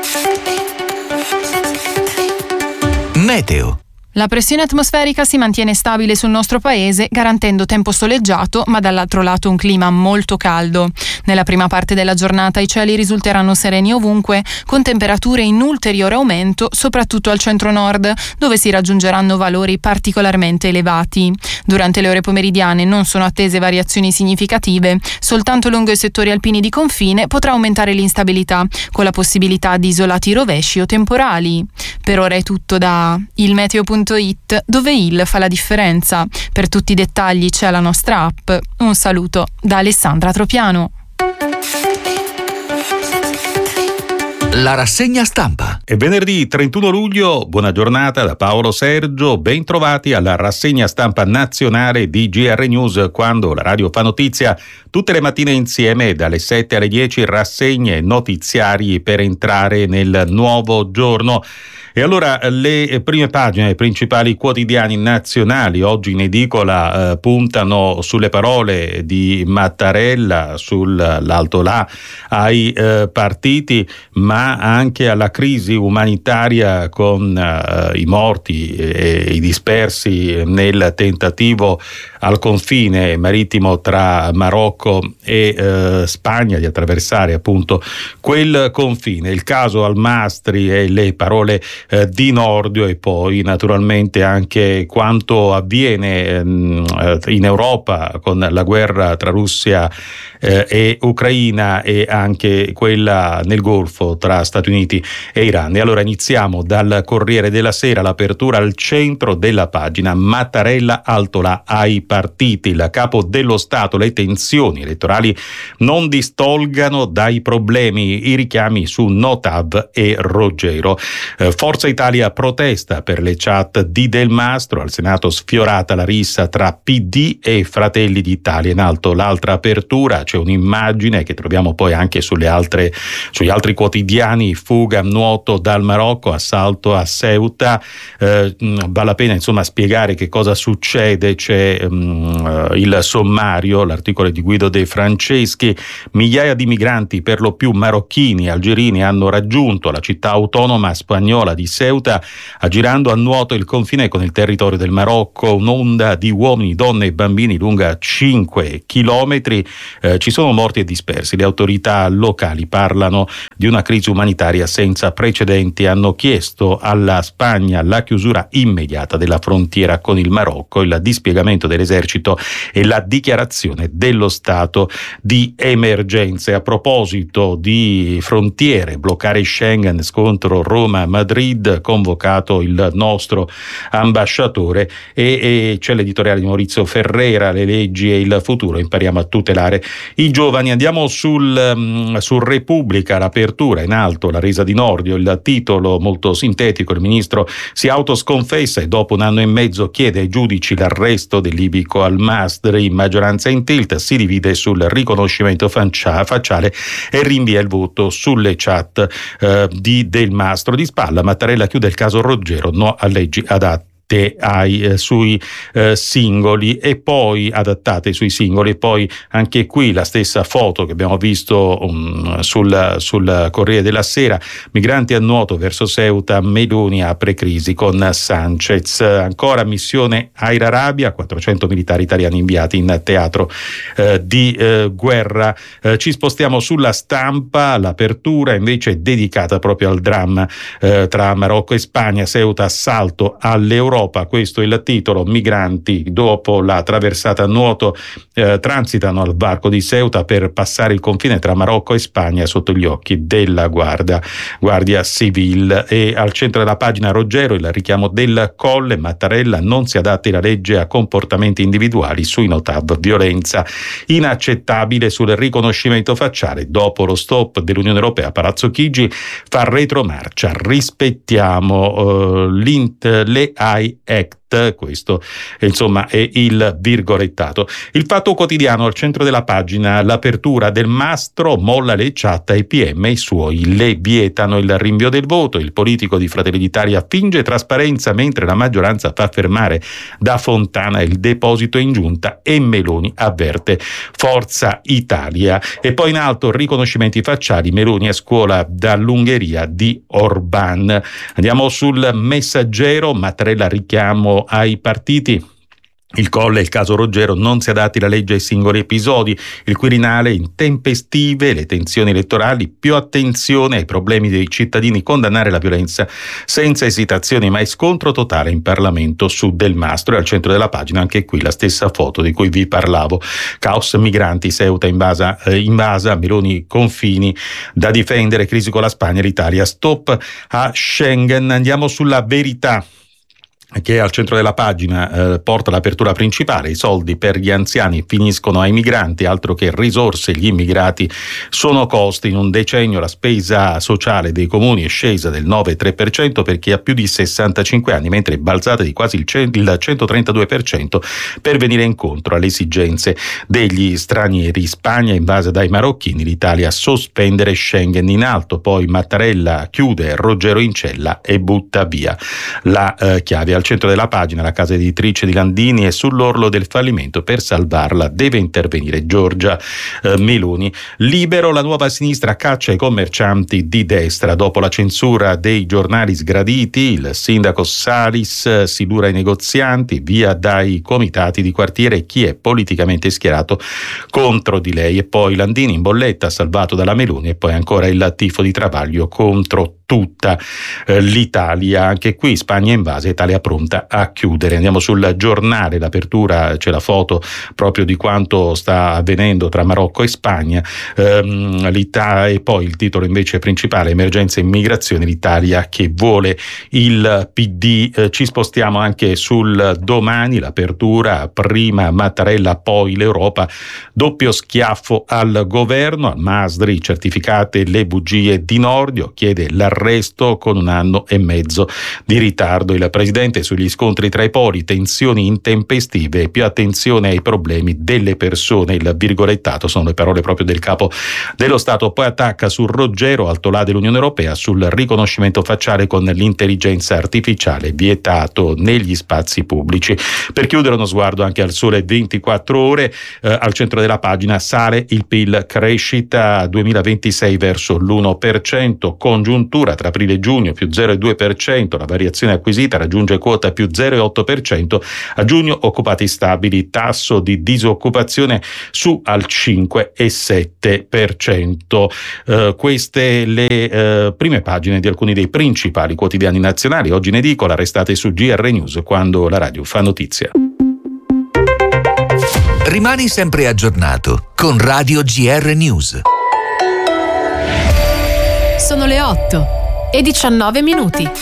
Meteo.
La pressione atmosferica si mantiene stabile sul nostro paese, garantendo tempo soleggiato, ma dall'altro lato un clima molto caldo. Nella prima parte della giornata i cieli risulteranno sereni ovunque, con temperature in ulteriore aumento, soprattutto al centro-nord, dove si raggiungeranno valori particolarmente elevati. Durante le ore pomeridiane non sono attese variazioni significative, soltanto lungo i settori alpini di confine potrà aumentare l'instabilità, con la possibilità di isolati rovesci o temporali. Per ora è tutto da ilmeteo.it, dove il fa la differenza. Per tutti i dettagli c'è la nostra app. Un saluto da Alessandra Tropiano.
La rassegna stampa.
È venerdì 31 luglio, buona giornata da Paolo Sergio, ben trovati alla rassegna stampa nazionale di GR News, quando la radio fa notizia tutte le mattine insieme dalle 7 alle 10, rassegne notiziari per entrare nel nuovo giorno. E allora le prime pagine dei principali quotidiani nazionali oggi in edicola puntano sulle parole di Mattarella, sull'altolà ai partiti, ma anche alla crisi umanitaria con i morti e i dispersi nel tentativo al confine marittimo tra Marocco e Spagna di attraversare appunto quel confine. Il caso Almastri e le parole di Nordio, e poi naturalmente anche quanto avviene in Europa con la guerra tra Russia e Ucraina, e anche quella nel Golfo tra Stati Uniti e Iran. E allora iniziamo dal Corriere della Sera, l'apertura al centro della pagina: Mattarella altolà ai partiti. Il capo dello Stato: le tensioni elettorali non distolgano dai problemi, i richiami su Notav e Roggero. Forza Italia protesta per le chat di Del Mastro, al Senato sfiorata la rissa tra PD e Fratelli d'Italia. In alto l'altra apertura, c'è un'immagine che troviamo poi anche sugli altri quotidiani: fuga, nuoto dal Marocco, assalto a Ceuta. Vale la pena insomma spiegare che cosa succede. C'è il sommario, l'articolo di Guido De Franceschi. Migliaia di migranti, per lo più marocchini e algerini, hanno raggiunto la città autonoma spagnola di Ceuta, aggirando a nuoto il confine con il territorio del Marocco. Un'onda di uomini, donne e bambini lunga 5 chilometri. Ci sono morti e dispersi. Le autorità locali parlano di una crisi umanitaria senza precedenti. Hanno chiesto alla Spagna la chiusura immediata della frontiera con il Marocco, il dispiegamento dell'esercito e la dichiarazione dello stato di emergenza. A proposito di frontiere, bloccare Schengen, scontro Roma-Madrid, convocato il nostro ambasciatore, e c'è l'editoriale di Maurizio Ferrera: le leggi e il futuro, impariamo a tutelare i giovani. Andiamo sul Repubblica, l'apertura in alto, la resa di Nordio, il titolo molto sintetico: il ministro si autosconfessa e dopo un anno e mezzo chiede ai giudici l'arresto del libico Al-Masri. Maggioranza in tilt, si divide sul riconoscimento facciale e rinvia il voto sulle chat di Del Mastro. Di spalla Mattarella chiude il caso Roggero, no a leggi adatte sui singoli, e poi adattate sui singoli. E poi anche qui la stessa foto che abbiamo visto sul Corriere della Sera: migranti a nuoto verso Ceuta, Meloni apre crisi con Sanchez. Ancora missione Air Arabia, 400 militari italiani inviati in teatro di guerra. Ci spostiamo sulla Stampa, l'apertura invece è dedicata proprio al dramma tra Marocco e Spagna. Ceuta, assalto all'Europa, questo è il titolo. Migranti dopo la traversata a nuoto transitano al varco di Ceuta per passare il confine tra Marocco e Spagna sotto gli occhi della Guardia Civile. E al centro della pagina Roggero, il richiamo del Colle: Mattarella, non si adatti la legge a comportamenti individuali sui Notav, violenza inaccettabile sul riconoscimento facciale. Dopo lo stop dell'Unione Europea, Palazzo Chigi fa retromarcia, rispettiamo le AI Act. Questo insomma è il virgolettato. Il Fatto Quotidiano, al centro della pagina, l'apertura: Del Mastro molla le chat ai PM e i suoi, le vietano il rinvio del voto. Il politico di Fratelli d'Italia finge trasparenza mentre la maggioranza fa fermare da Fontana il deposito in giunta, e Meloni avverte Forza Italia. E poi in alto riconoscimenti facciali: Meloni a scuola dall'Ungheria di Orban. Andiamo sul Messaggero, Mattarella richiamo ai partiti. Il Colle, il caso Roggero, non si adatti la legge ai singoli episodi. Il Quirinale: intempestive le tensioni elettorali, più attenzione ai problemi dei cittadini, condannare la violenza senza esitazioni, mai scontro totale in Parlamento su Del Mastro. E al centro della pagina anche qui la stessa foto di cui vi parlavo: caos migranti, Ceuta invasa, Meloni confini da difendere, crisi con la Spagna, l'Italia, stop a Schengen. Andiamo sulla Verità, che al centro della pagina porta l'apertura principale: i soldi per gli anziani finiscono ai migranti, altro che risorse, gli immigrati sono costi. In un decennio la spesa sociale dei comuni è scesa del 9,3% per chi ha più di 65 anni, mentre è balzata di quasi il 132% per venire incontro alle esigenze degli stranieri. Spagna invasa dai marocchini, l'Italia a sospendere Schengen. In alto poi Mattarella chiude Roggero in cella e butta via la chiave. Al centro della pagina la casa editrice di Landini è sull'orlo del fallimento, per salvarla deve intervenire Giorgia Meloni. Libero, la nuova sinistra caccia i commercianti di destra. Dopo la censura dei giornali sgraditi, il sindaco Salis si dura ai negozianti, via dai comitati di quartiere chi è politicamente schierato contro di lei. E poi Landini in bolletta, salvato dalla Meloni, e poi ancora il tifo di Travaglio contro tutta l'Italia. Anche qui Spagna invasa, Italia pronta a chiudere. Andiamo sul giornale, l'apertura, c'è la foto proprio di quanto sta avvenendo tra Marocco e Spagna, e poi il titolo invece principale: emergenza immigrazione, l'Italia che vuole il PD. Ci spostiamo anche sul Domani, l'apertura, prima Mattarella poi l'Europa, doppio schiaffo al governo, al Masri certificate le bugie di Nordio, chiede l'arresto con 1 anno e mezzo di ritardo. Il presidente sugli scontri tra i poli, tensioni intempestive e più attenzione ai problemi delle persone, il virgolettato sono le parole proprio del capo dello Stato. Poi attacca su Roggero, alto là dell'Unione Europea, sul riconoscimento facciale con l'intelligenza artificiale vietato negli spazi pubblici. Per chiudere uno sguardo anche al Sole 24 Ore, al centro della pagina sale il PIL, crescita 2026 verso l'1%, congiuntura tra aprile e giugno più 0,2%, la variazione acquisita raggiunge quota più 0,8%, a giugno occupati stabili, tasso di disoccupazione su al 5,7%. Queste le prime pagine di alcuni dei principali quotidiani nazionali. Oggi in edicola, restate su GR News quando la radio fa notizia.
Rimani sempre aggiornato con Radio GR News.
Sono le 8:19.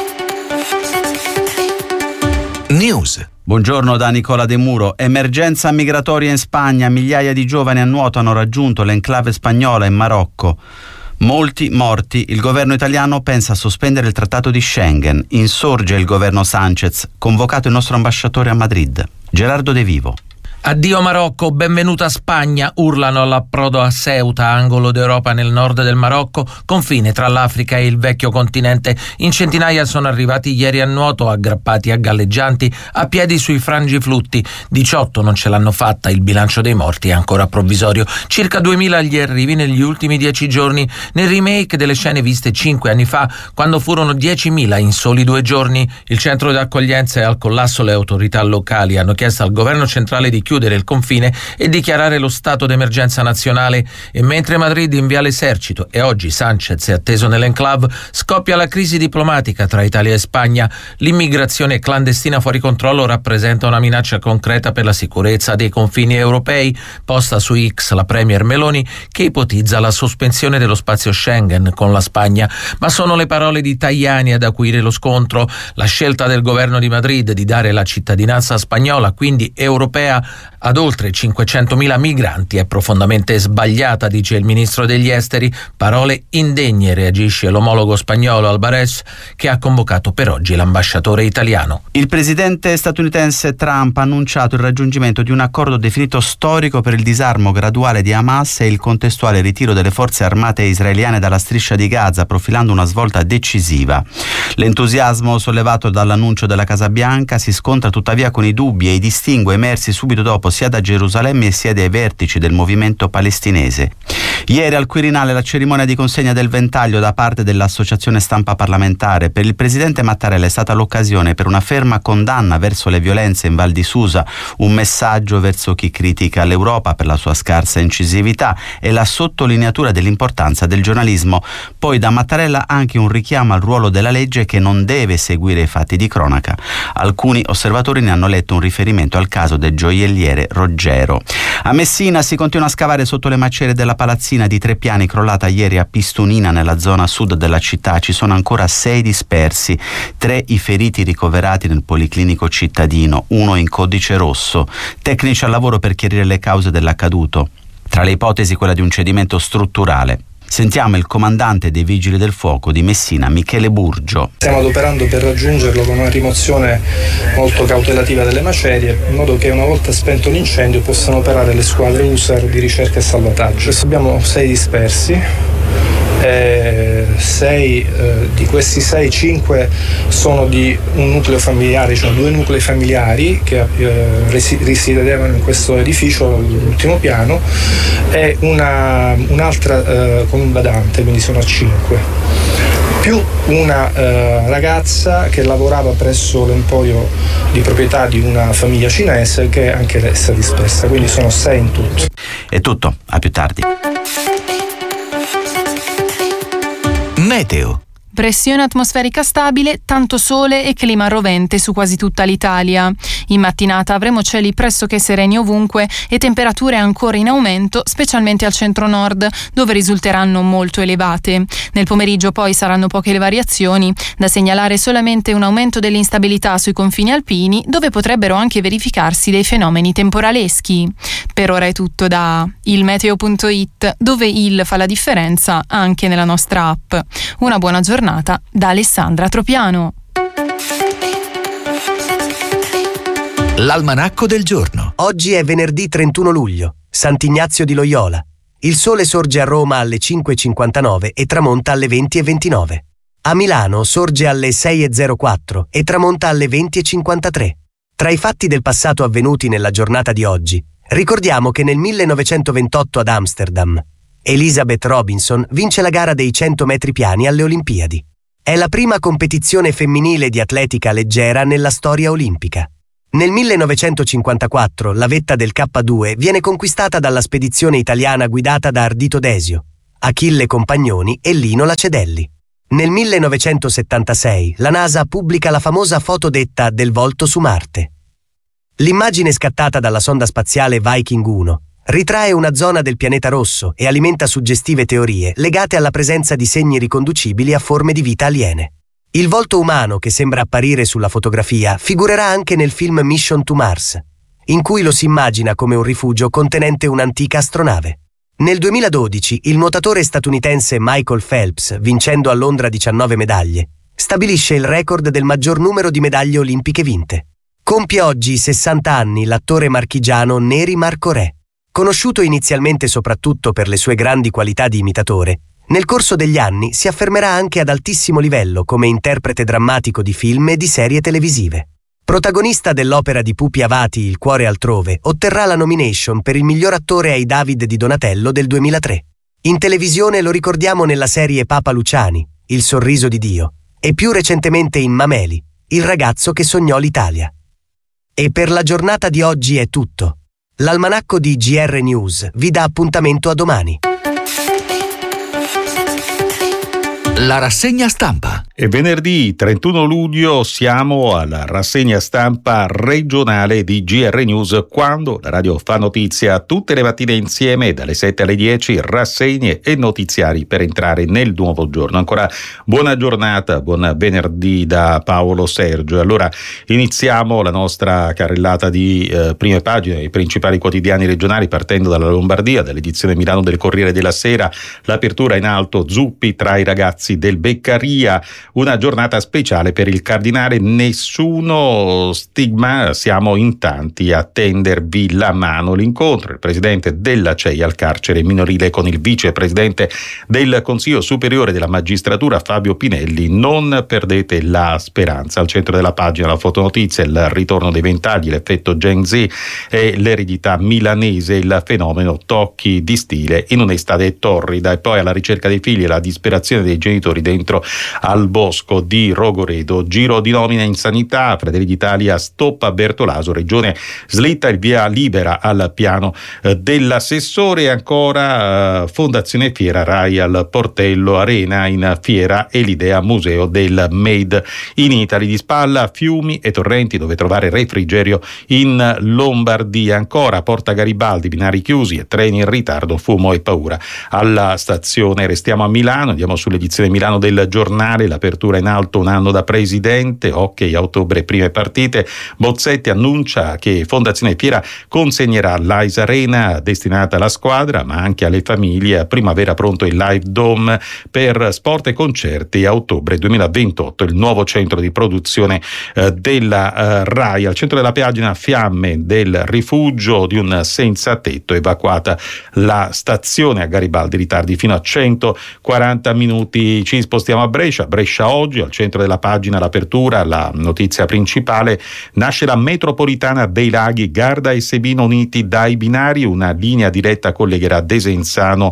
News.
Buongiorno da Nicola De Muro. Emergenza migratoria in Spagna, migliaia di giovani a nuoto hanno raggiunto l'enclave spagnola in Marocco. Molti morti, il governo italiano pensa a sospendere il trattato di Schengen, insorge il governo Sánchez, convocato il nostro ambasciatore a Madrid. Gerardo De Vivo.
Addio Marocco, benvenuta Spagna, urlano all'approdo a Ceuta, angolo d'Europa nel nord del Marocco, confine tra l'Africa e il vecchio continente. In centinaia sono arrivati ieri a nuoto, aggrappati a galleggianti, a piedi sui frangiflutti. 18 non ce l'hanno fatta, il bilancio dei morti è ancora provvisorio. Circa 2000 gli arrivi negli ultimi 10 giorni, nel remake delle scene viste 5 anni fa, quando furono 10.000 in soli 2 giorni. Il centro di accoglienza è al collasso, le autorità locali hanno chiesto al governo centrale di chiudere il confine e dichiarare lo stato d'emergenza nazionale. E mentre Madrid invia l'esercito e oggi Sánchez è atteso nell'enclave, scoppia la crisi diplomatica tra Italia e Spagna. L'immigrazione clandestina fuori controllo rappresenta una minaccia concreta per la sicurezza dei confini europei. Posta su X la premier Meloni, che ipotizza la sospensione dello spazio Schengen con la Spagna. Ma sono le parole di Tajani ad acuire lo scontro. La scelta del governo di Madrid di dare la cittadinanza spagnola, quindi europea, ad oltre 500.000 migranti è profondamente sbagliata, dice il ministro degli esteri. Parole indegne, reagisce l'omologo spagnolo Alvarez, che ha convocato per oggi l'ambasciatore italiano.
Il presidente statunitense Trump ha annunciato il raggiungimento di un accordo definito storico per il disarmo graduale di Hamas e il contestuale ritiro delle forze armate israeliane dalla striscia di Gaza, profilando una svolta decisiva. L'entusiasmo sollevato dall'annuncio della Casa Bianca si scontra tuttavia con i dubbi e i distinguo emersi subito dopo sia da Gerusalemme sia dai vertici del movimento palestinese. Ieri al Quirinale la cerimonia di consegna del ventaglio da parte dell'Associazione Stampa Parlamentare. Per il presidente Mattarella è stata l'occasione per una ferma condanna verso le violenze in Val di Susa, un messaggio verso chi critica l'Europa per la sua scarsa incisività e la sottolineatura dell'importanza del giornalismo. Poi da Mattarella anche un richiamo al ruolo della legge, che non deve seguire i fatti di cronaca. Alcuni osservatori ne hanno letto un riferimento al caso del gioielliere Roggero. A Messina si continua a scavare sotto le macerie della palazzina di 3 piani crollata ieri a Pistunina, nella zona sud della città. Ci sono ancora 6 dispersi, 3 i feriti ricoverati nel policlinico cittadino, 1 in codice rosso. Tecnici al lavoro per chiarire le cause dell'accaduto. Tra le ipotesi quella di un cedimento strutturale. Sentiamo il comandante dei Vigili del Fuoco di Messina, Michele Burgio.
Stiamo adoperando per raggiungerlo con una rimozione molto cautelativa delle macerie, in modo che una volta spento l'incendio possano operare le squadre USAR di ricerca e salvataggio. Adesso abbiamo 6 dispersi. 6 di questi 6, 5 sono di un nucleo familiare, cioè 2 nuclei familiari che risiedevano in questo edificio all'ultimo piano, e un'altra con un badante, quindi sono a 5, più una ragazza che lavorava presso l'emporio di proprietà di una famiglia cinese, che anche lei è dispersa, quindi sono 6 in tutto.
È tutto, a più tardi.
Meteo.
Pressione atmosferica stabile, tanto sole e clima rovente su quasi tutta l'Italia. In mattinata avremo cieli pressoché sereni ovunque e temperature ancora in aumento, specialmente al centro-nord, dove risulteranno molto elevate. Nel pomeriggio poi saranno poche le variazioni, da segnalare solamente un aumento dell'instabilità sui confini alpini, dove potrebbero anche verificarsi dei fenomeni temporaleschi. Per ora è tutto da ilmeteo.it, dove il fa la differenza anche nella nostra app. Una buona giornata da Alessandra Tropiano.
L'almanacco del giorno.
Oggi è venerdì 31 luglio, Sant'Ignazio di Loyola. Il sole sorge a Roma alle 5:59 e tramonta alle 20:29. A Milano sorge alle 6:04 e tramonta alle 20:53. Tra i fatti del passato avvenuti nella giornata di oggi, ricordiamo che nel 1928 ad Amsterdam Elizabeth Robinson vince la gara dei 100 metri piani alle Olimpiadi. È la prima competizione femminile di atletica leggera nella storia olimpica. Nel 1954 la vetta del K2 viene conquistata dalla spedizione italiana guidata da Ardito Desio, Achille Compagnoni e Lino Lacedelli. Nel 1976 la NASA pubblica la famosa foto detta del volto su Marte. L'immagine scattata dalla sonda spaziale Viking 1 ritrae una zona del pianeta rosso e alimenta suggestive teorie legate alla presenza di segni riconducibili a forme di vita aliene. Il volto umano che sembra apparire sulla fotografia figurerà anche nel film Mission to Mars, in cui lo si immagina come un rifugio contenente un'antica astronave. Nel 2012 il nuotatore statunitense Michael Phelps, vincendo a Londra 19 medaglie, stabilisce il record del maggior numero di medaglie olimpiche vinte. Compie oggi 60 anni l'attore marchigiano Neri Marco Re. Conosciuto inizialmente soprattutto per le sue grandi qualità di imitatore, nel corso degli anni si affermerà anche ad altissimo livello come interprete drammatico di film e di serie televisive. Protagonista dell'opera di Pupi Avati Il cuore altrove, otterrà la nomination per il miglior attore ai David di Donatello del 2003. In televisione lo ricordiamo nella serie Papa Luciani, Il sorriso di Dio, e più recentemente in Mameli, Il ragazzo che sognò l'Italia. E per la giornata di oggi è tutto. L'almanacco di GR News vi dà appuntamento a domani.
La rassegna stampa.
E venerdì 31 luglio siamo alla rassegna stampa regionale di GR News, quando la radio fa notizia tutte le mattine insieme dalle 7 alle 10, rassegne e notiziari per entrare nel nuovo giorno. Ancora buona giornata, buon venerdì da Paolo Sergio. Allora iniziamo la nostra carrellata di prime pagine, i principali quotidiani regionali, partendo dalla Lombardia, dall'edizione Milano del Corriere della Sera. L'apertura in alto, Zuppi tra i ragazzi del Beccaria, una giornata speciale per il Cardinale, nessuno stigma, siamo in tanti a tendervi la mano. L'incontro, il presidente della CEI al carcere minorile con il vicepresidente del Consiglio Superiore della Magistratura Fabio Pinelli, non perdete la speranza. Al centro della pagina la fotonotizia, il ritorno dei ventagli, l'effetto Gen Z e l'eredità milanese, il fenomeno tocchi di stile in un'estate torrida. E poi alla ricerca dei figli e la disperazione dei genitori dentro al bosco di Rogoredo, giro di nomina in sanità, Fratelli d'Italia stoppa Bertolaso, Regione slitta il via libera al piano dell'assessore. E ancora Fondazione Fiera, Rai al Portello, Arena in fiera e l'idea museo del Made in Italy. Di spalla fiumi e torrenti dove trovare refrigerio in Lombardia. Ancora Porta Garibaldi, binari chiusi e treni in ritardo, fumo e paura alla stazione. Restiamo a Milano, andiamo sull'edizione Milano del Giornale, l'apertura in alto, un anno da presidente, ok a ottobre prime partite. Bozzetti annuncia che Fondazione Fiera consegnerà l'Ais Arena destinata alla squadra ma anche alle famiglie. A primavera pronto il Live Dome per sport e concerti. A ottobre 2028 il nuovo centro di produzione della Rai. Al centro della pagina fiamme del rifugio di un senza tetto, evacuata la stazione a Garibaldi, ritardi fino a 140 minuti. Ci spostiamo a Brescia oggi, al centro della pagina l'apertura, la notizia principale, nasce la metropolitana dei laghi, Garda e Sebino uniti dai binari, una linea diretta collegherà Desenzano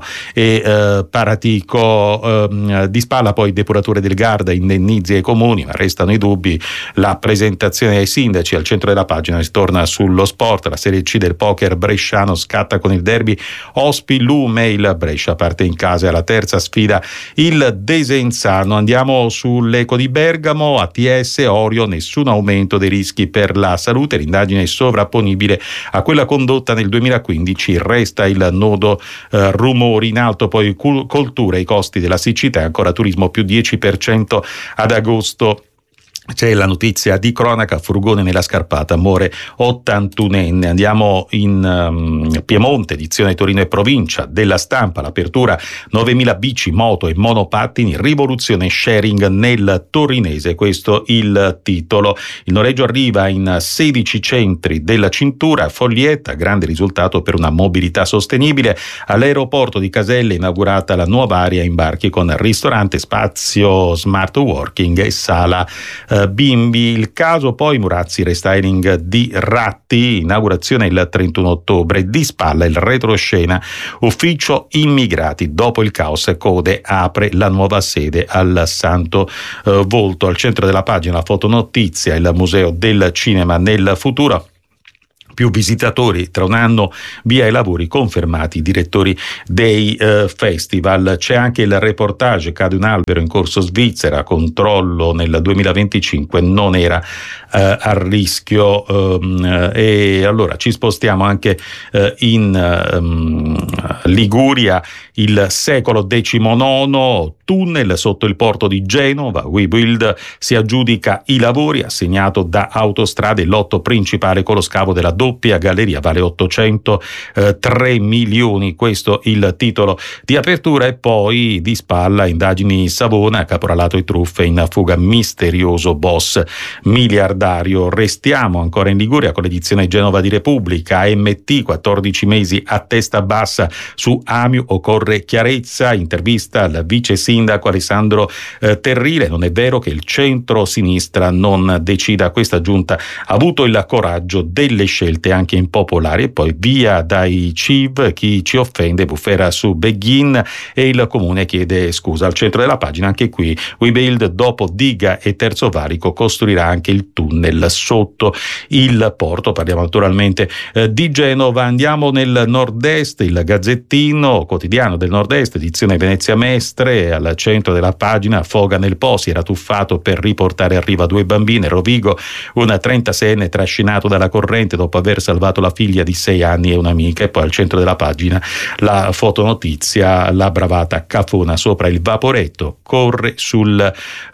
e Paratico. Di spalla poi depuratore del Garda, indennizi ai comuni, ma restano i dubbi, la presentazione ai sindaci. Al centro della pagina si torna sullo sport, la Serie C del poker bresciano scatta con il derby Ospi-Lume, il Brescia parte in casa alla terza sfida il Desenzano. Andiamo sull'Eco di Bergamo, ATS, Orio, nessun aumento dei rischi per la salute, l'indagine è sovrapponibile a quella condotta nel 2015, resta il nodo rumori in alto, poi coltura, i costi della siccità e ancora turismo più 10% ad agosto. C'è la notizia di cronaca, furgone nella scarpata, muore 81enne. Andiamo in Piemonte, edizione Torino e provincia della Stampa, l'apertura 9.000 bici, moto e monopattini, rivoluzione sharing nel torinese, questo il titolo. Il noleggio arriva in 16 centri della cintura, Foglietta, grande risultato per una mobilità sostenibile. All'aeroporto di Caselle inaugurata la nuova area imbarchi con ristorante, spazio smart working e sala bimbi. Il caso poi Murazzi, restyling di Ratti, inaugurazione il 31 ottobre, di spalla il retroscena, ufficio immigrati, dopo il caos Code apre la nuova sede al Santo Volto. Al centro della pagina la fotonotizia, il museo del cinema nel futuro. Più visitatori tra un anno, via i lavori, confermati i direttori dei festival. C'è anche il reportage, cade un albero in Corso Svizzera, controllo nel 2025, non era a rischio. E allora ci spostiamo anche in Liguria, il secolo XIX, tunnel sotto il porto di Genova, Webuild si aggiudica i lavori, assegnato da Autostrade, il lotto principale con lo scavo della doppia galleria, vale 803 milioni, questo il titolo di apertura. E poi di spalla indagini Savona, caporalato e truffe in fuga, misterioso boss miliardario. Restiamo ancora in Liguria con l'edizione Genova di Repubblica, AMT 14 mesi a testa bassa su Amiu, occorre chiarezza, intervista al vice sindaco Alessandro Terrile, non è vero che il centro-sinistra non decida, questa giunta ha avuto il coraggio delle scelte anche impopolari. E poi via dai CIV, chi ci offende, bufera su Beghin e il comune chiede scusa. Al centro della pagina anche qui Webuild, dopo diga e terzo valico costruirà anche il tunnel sotto il porto. Parliamo naturalmente di Genova. Andiamo nel nord-est, il Gazzettino, quotidiano del nord-est, edizione Venezia Mestre, al centro della pagina foga nel Po, si era tuffato per riportare a riva 2 bambine. Rovigo, un 36enne trascinato dalla corrente dopo aver salvato la figlia di 6 anni e un'amica. E poi al centro della pagina la fotonotizia, la cafona sopra il vaporetto, corre sul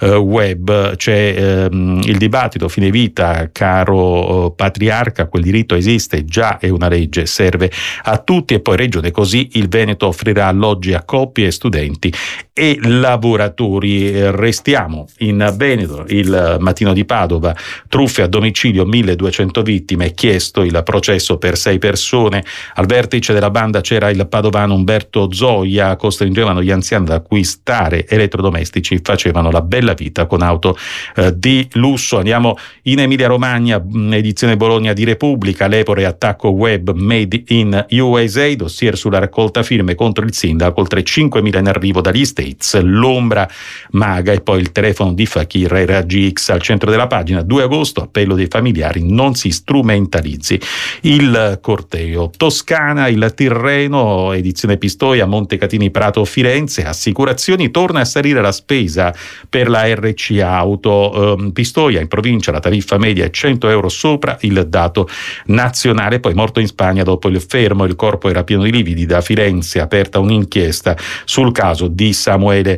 web. C'è il dibattito, fine vita, caro patriarca, quel diritto esiste già, è una legge, serve a tutti. E poi Regione Così, il Veneto offrirà alloggi a coppie, studenti e lavoratori. Restiamo in Veneto, il Mattino di Padova, truffe a domicilio, 1200 vittime, chiesto il processo per 6 persone. Al vertice della banda c'era il padovano Umberto Zoia, costringevano gli anziani ad acquistare elettrodomestici, facevano la bella vita con auto di lusso. Andiamo in Emilia Romagna, edizione Bologna di Repubblica, Lepore, attacco web made in USA, dossier sulla raccolta firme contro il sindaco, oltre 5.000 in arrivo dagli States, l'ombra maga. E poi il telefono di Fakir e Raggi X. Al centro della pagina 2 agosto, appello dei familiari, non si strumentalizzi il corteo. Toscana, il Tirreno, edizione Pistoia, Montecatini Prato Firenze, assicurazioni, torna a salire la spesa per la RC Auto. Pistoia, in provincia la tariffa media è 100 euro sopra il dato nazionale. Poi morto in Spagna dopo il fermo, il corpo era pieno di lividi. Da Firenze aperta un'inchiesta sul caso di Samuele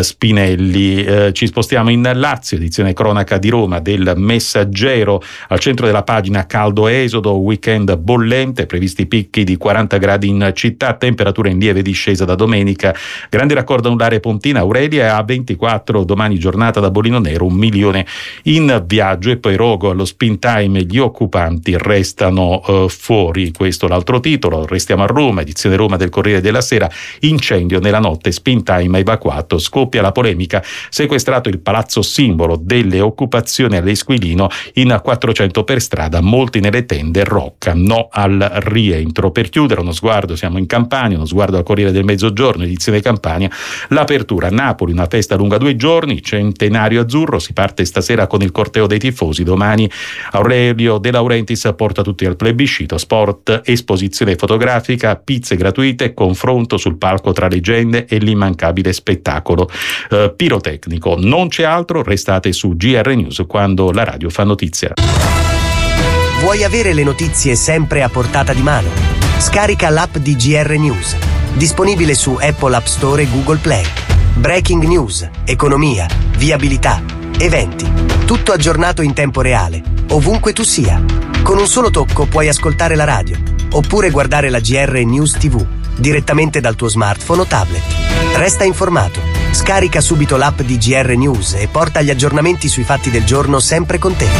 Spinelli. Ci spostiamo in Lazio, edizione cronaca di Roma del Messaggero. Al centro della pagina caldo esodo, weekend bollente, previsti picchi di 40 gradi in città, temperatura in lieve discesa da domenica, grande raccordo anulare Pontina Aurelia a 24, domani giornata da Bolino Nero, 1 milione in viaggio. E poi Rogo, allo spin time gli occupanti restano fuori, questo l'altro titolo. Restiamo a Roma, edizione Roma del Corriere della Sera, incendio nella notte, spin time evacuato, scoppia la polemica, sequestrato il palazzo simbolo delle occupazioni all'Esquilino, in 400 per strada, molti nelle tende, Del Rocca, no al rientro. Per chiudere uno sguardo, siamo in Campania, uno sguardo al Corriere del Mezzogiorno, edizione Campania, l'apertura a Napoli, una festa lunga 2 giorni, centenario azzurro, si parte stasera con il corteo dei tifosi, domani Aurelio De Laurentiis porta tutti al plebiscito, sport, esposizione fotografica, pizze gratuite, confronto sul palco tra leggende e l'immancabile spettacolo pirotecnico. Non c'è altro, restate su GR News quando la radio fa notizia.
Vuoi avere le notizie sempre a portata di mano? Scarica l'app di GR News, disponibile su Apple App Store e Google Play. Breaking news, economia, viabilità, eventi, tutto aggiornato in tempo reale, ovunque tu sia. Con un solo tocco puoi ascoltare la radio, oppure guardare la GR News TV, direttamente dal tuo smartphone o tablet. Resta informato, scarica subito l'app di GR News e porta gli aggiornamenti sui fatti del giorno sempre con te.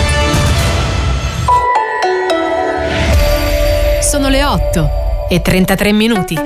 Sono le 8:33.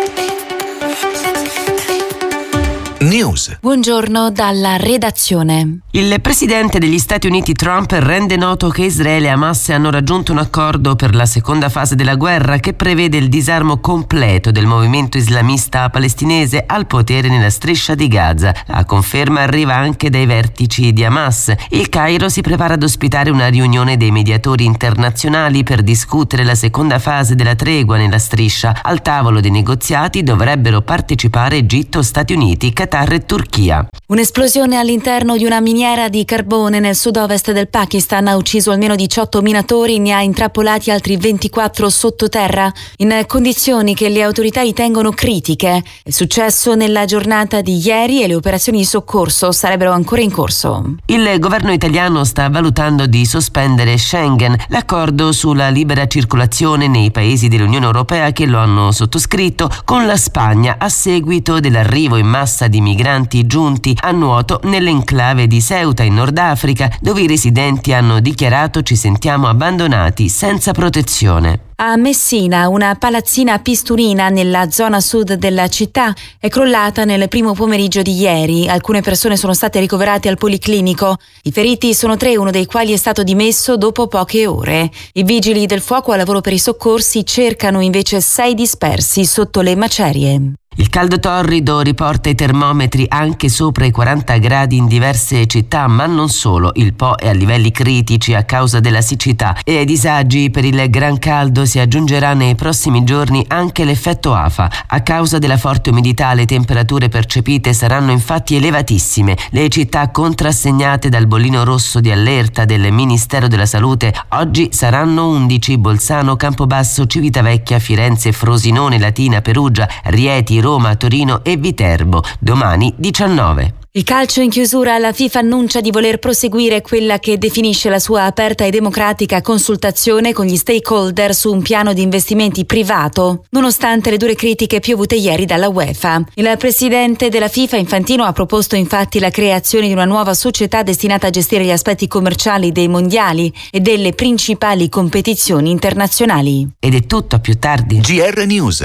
News.
Buongiorno dalla redazione.
Il presidente degli Stati Uniti Trump rende noto che Israele e Hamas hanno raggiunto un accordo per la seconda fase della guerra che prevede il disarmo completo del movimento islamista palestinese al potere nella striscia di Gaza. La conferma arriva anche dai vertici di Hamas. Il Cairo si prepara ad ospitare una riunione dei mediatori internazionali per discutere la seconda fase della tregua nella striscia. Al tavolo dei negoziati dovrebbero partecipare Egitto, Stati Uniti, Qatar e Turchia.
Un'esplosione all'interno di una miniera di carbone nel sud-ovest del Pakistan ha ucciso almeno 18 minatori e ne ha intrappolati altri 24 sottoterra, in condizioni che le autorità ritengono critiche. È successo nella giornata di ieri e le operazioni di soccorso sarebbero ancora in corso.
Il governo italiano sta valutando di sospendere Schengen, l'accordo sulla libera circolazione nei paesi dell'Unione Europea che lo hanno sottoscritto con la Spagna a seguito dell'arrivo in massa di migranti giunti a nuoto nell'enclave di Ceuta in Nord Africa, dove i residenti hanno dichiarato: ci sentiamo abbandonati, senza protezione.
A Messina, una palazzina pisturina nella zona sud della città è crollata nel primo pomeriggio di ieri. Alcune persone sono state ricoverate al policlinico. I feriti sono 3, uno dei quali è stato dimesso dopo poche ore. I vigili del fuoco a lavoro per i soccorsi cercano invece 6 dispersi sotto le macerie.
Il caldo torrido riporta i termometri anche sopra i 40 gradi in diverse città, ma non solo. Il Po è a livelli critici a causa della siccità e ai disagi per il gran caldo si aggiungerà nei prossimi giorni anche l'effetto afa. A causa della forte umidità le temperature percepite saranno infatti elevatissime. Le città contrassegnate dal bollino rosso di allerta del Ministero della Salute oggi saranno 11: Bolzano, Campobasso, Civitavecchia, Firenze, Frosinone, Latina, Perugia, Rieti, Roma, Torino e Viterbo. Domani 19.
Il calcio in chiusura. La FIFA annuncia di voler proseguire quella che definisce la sua aperta e democratica consultazione con gli stakeholder su un piano di investimenti privato, nonostante le dure critiche piovute ieri dalla UEFA. Il presidente della FIFA, Infantino, ha proposto infatti la creazione di una nuova società destinata a gestire gli aspetti commerciali dei mondiali e delle principali competizioni internazionali.
Ed è tutto, a più tardi.
GR News.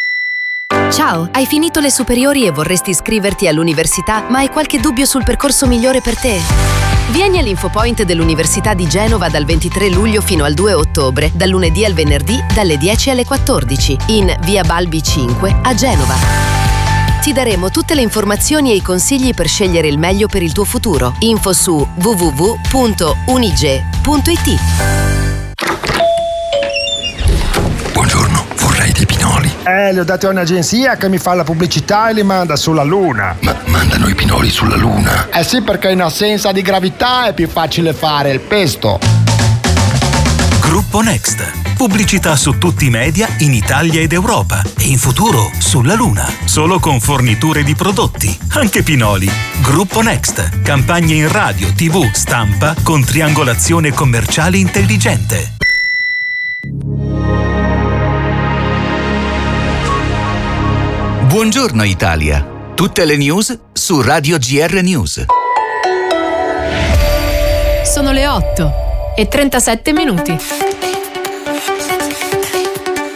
Ciao, hai finito le superiori e vorresti iscriverti all'università, ma hai qualche dubbio sul percorso migliore per te? Vieni all'Infopoint dell'Università di Genova dal 23 luglio fino al 2 ottobre, dal lunedì al venerdì dalle 10 alle 14, in via Balbi 5 a Genova. Ti daremo tutte le informazioni e i consigli per scegliere il meglio per il tuo futuro. Info su www.unige.it.
Buongiorno, vorrei dei pinoli.
Li ho dati a un'agenzia che mi fa la pubblicità e li manda sulla Luna.
Ma mandano i pinoli sulla Luna?
Eh sì, perché in assenza di gravità è più facile fare il pesto.
Gruppo Next. Pubblicità su tutti i media in Italia ed Europa e in futuro sulla Luna. Solo con forniture di prodotti, anche pinoli. Gruppo Next. Campagne in radio, TV, stampa con triangolazione commerciale intelligente.
Buongiorno Italia. Tutte le news su Radio GR News.
Sono le 8:37.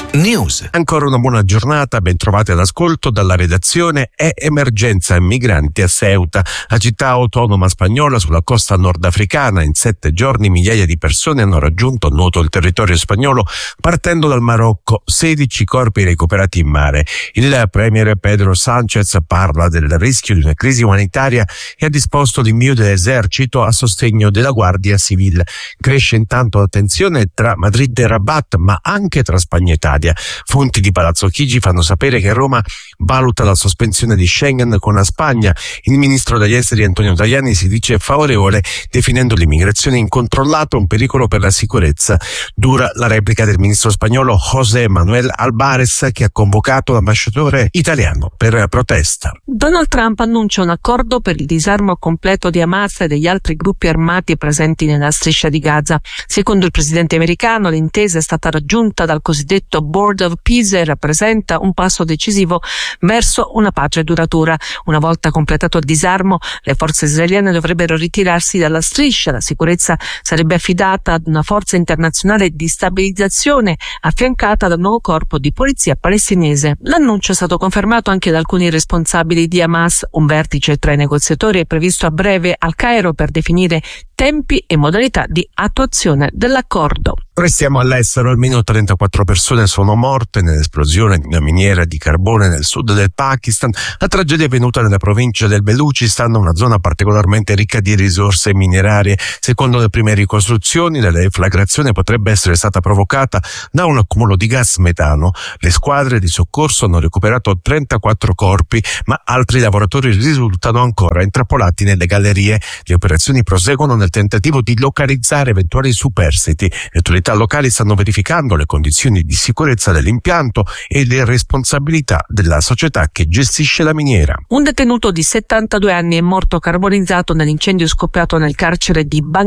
News.
Ancora una buona giornata, ben trovati all'ascolto dalla redazione. È emergenza migranti a Ceuta, la città autonoma spagnola sulla costa nordafricana. In 7 giorni migliaia di persone hanno raggiunto noto il territorio spagnolo partendo dal Marocco, 16 corpi recuperati in mare. Il premier Pedro Sánchez parla del rischio di una crisi umanitaria e ha disposto l'invio dell'esercito a sostegno della Guardia Civile. Cresce intanto la tensione tra Madrid e Rabat, ma anche tra Spagna e Italia. Fonti di Palazzo Chigi fanno sapere che Roma valuta la sospensione di Schengen con la Spagna. Il ministro degli esteri Antonio Tajani si dice favorevole, definendo l'immigrazione incontrollata un pericolo per la sicurezza. Dura la replica del ministro spagnolo José Manuel Álvarez, che ha convocato l'ambasciatore italiano per protesta.
Donald Trump annuncia un accordo per il disarmo completo di Hamas e degli altri gruppi armati presenti nella striscia di Gaza. Secondo il presidente americano, l'intesa è stata raggiunta dal cosiddetto Board of Peace e rappresenta un passo decisivo verso una pace duratura. Una volta completato il disarmo, le forze israeliane dovrebbero ritirarsi dalla striscia. La sicurezza sarebbe affidata ad una forza internazionale di stabilizzazione affiancata da un nuovo corpo di polizia palestinese. L'annuncio è stato confermato anche da alcuni responsabili di Hamas. Un vertice tra i negoziatori è previsto a breve al Cairo per definire tempi e modalità di attuazione dell'accordo.
Restiamo all'estero, almeno 34 persone sono morte nell'esplosione di una miniera di carbone nel sud del Pakistan. La tragedia è avvenuta nella provincia del Belucistan, una zona particolarmente ricca di risorse minerarie. Secondo le prime ricostruzioni, la deflagrazione potrebbe essere stata provocata da un accumulo di gas metano. Le squadre di soccorso hanno recuperato 34 corpi, ma altri lavoratori risultano ancora intrappolati nelle gallerie. Le operazioni proseguono nel tentativo di localizzare eventuali superstiti. Le autorità locali stanno verificando le condizioni di sicurezza dell'impianto e le responsabilità della società che gestisce la miniera.
Un detenuto di 72 anni è morto carbonizzato nell'incendio scoppiato nel carcere di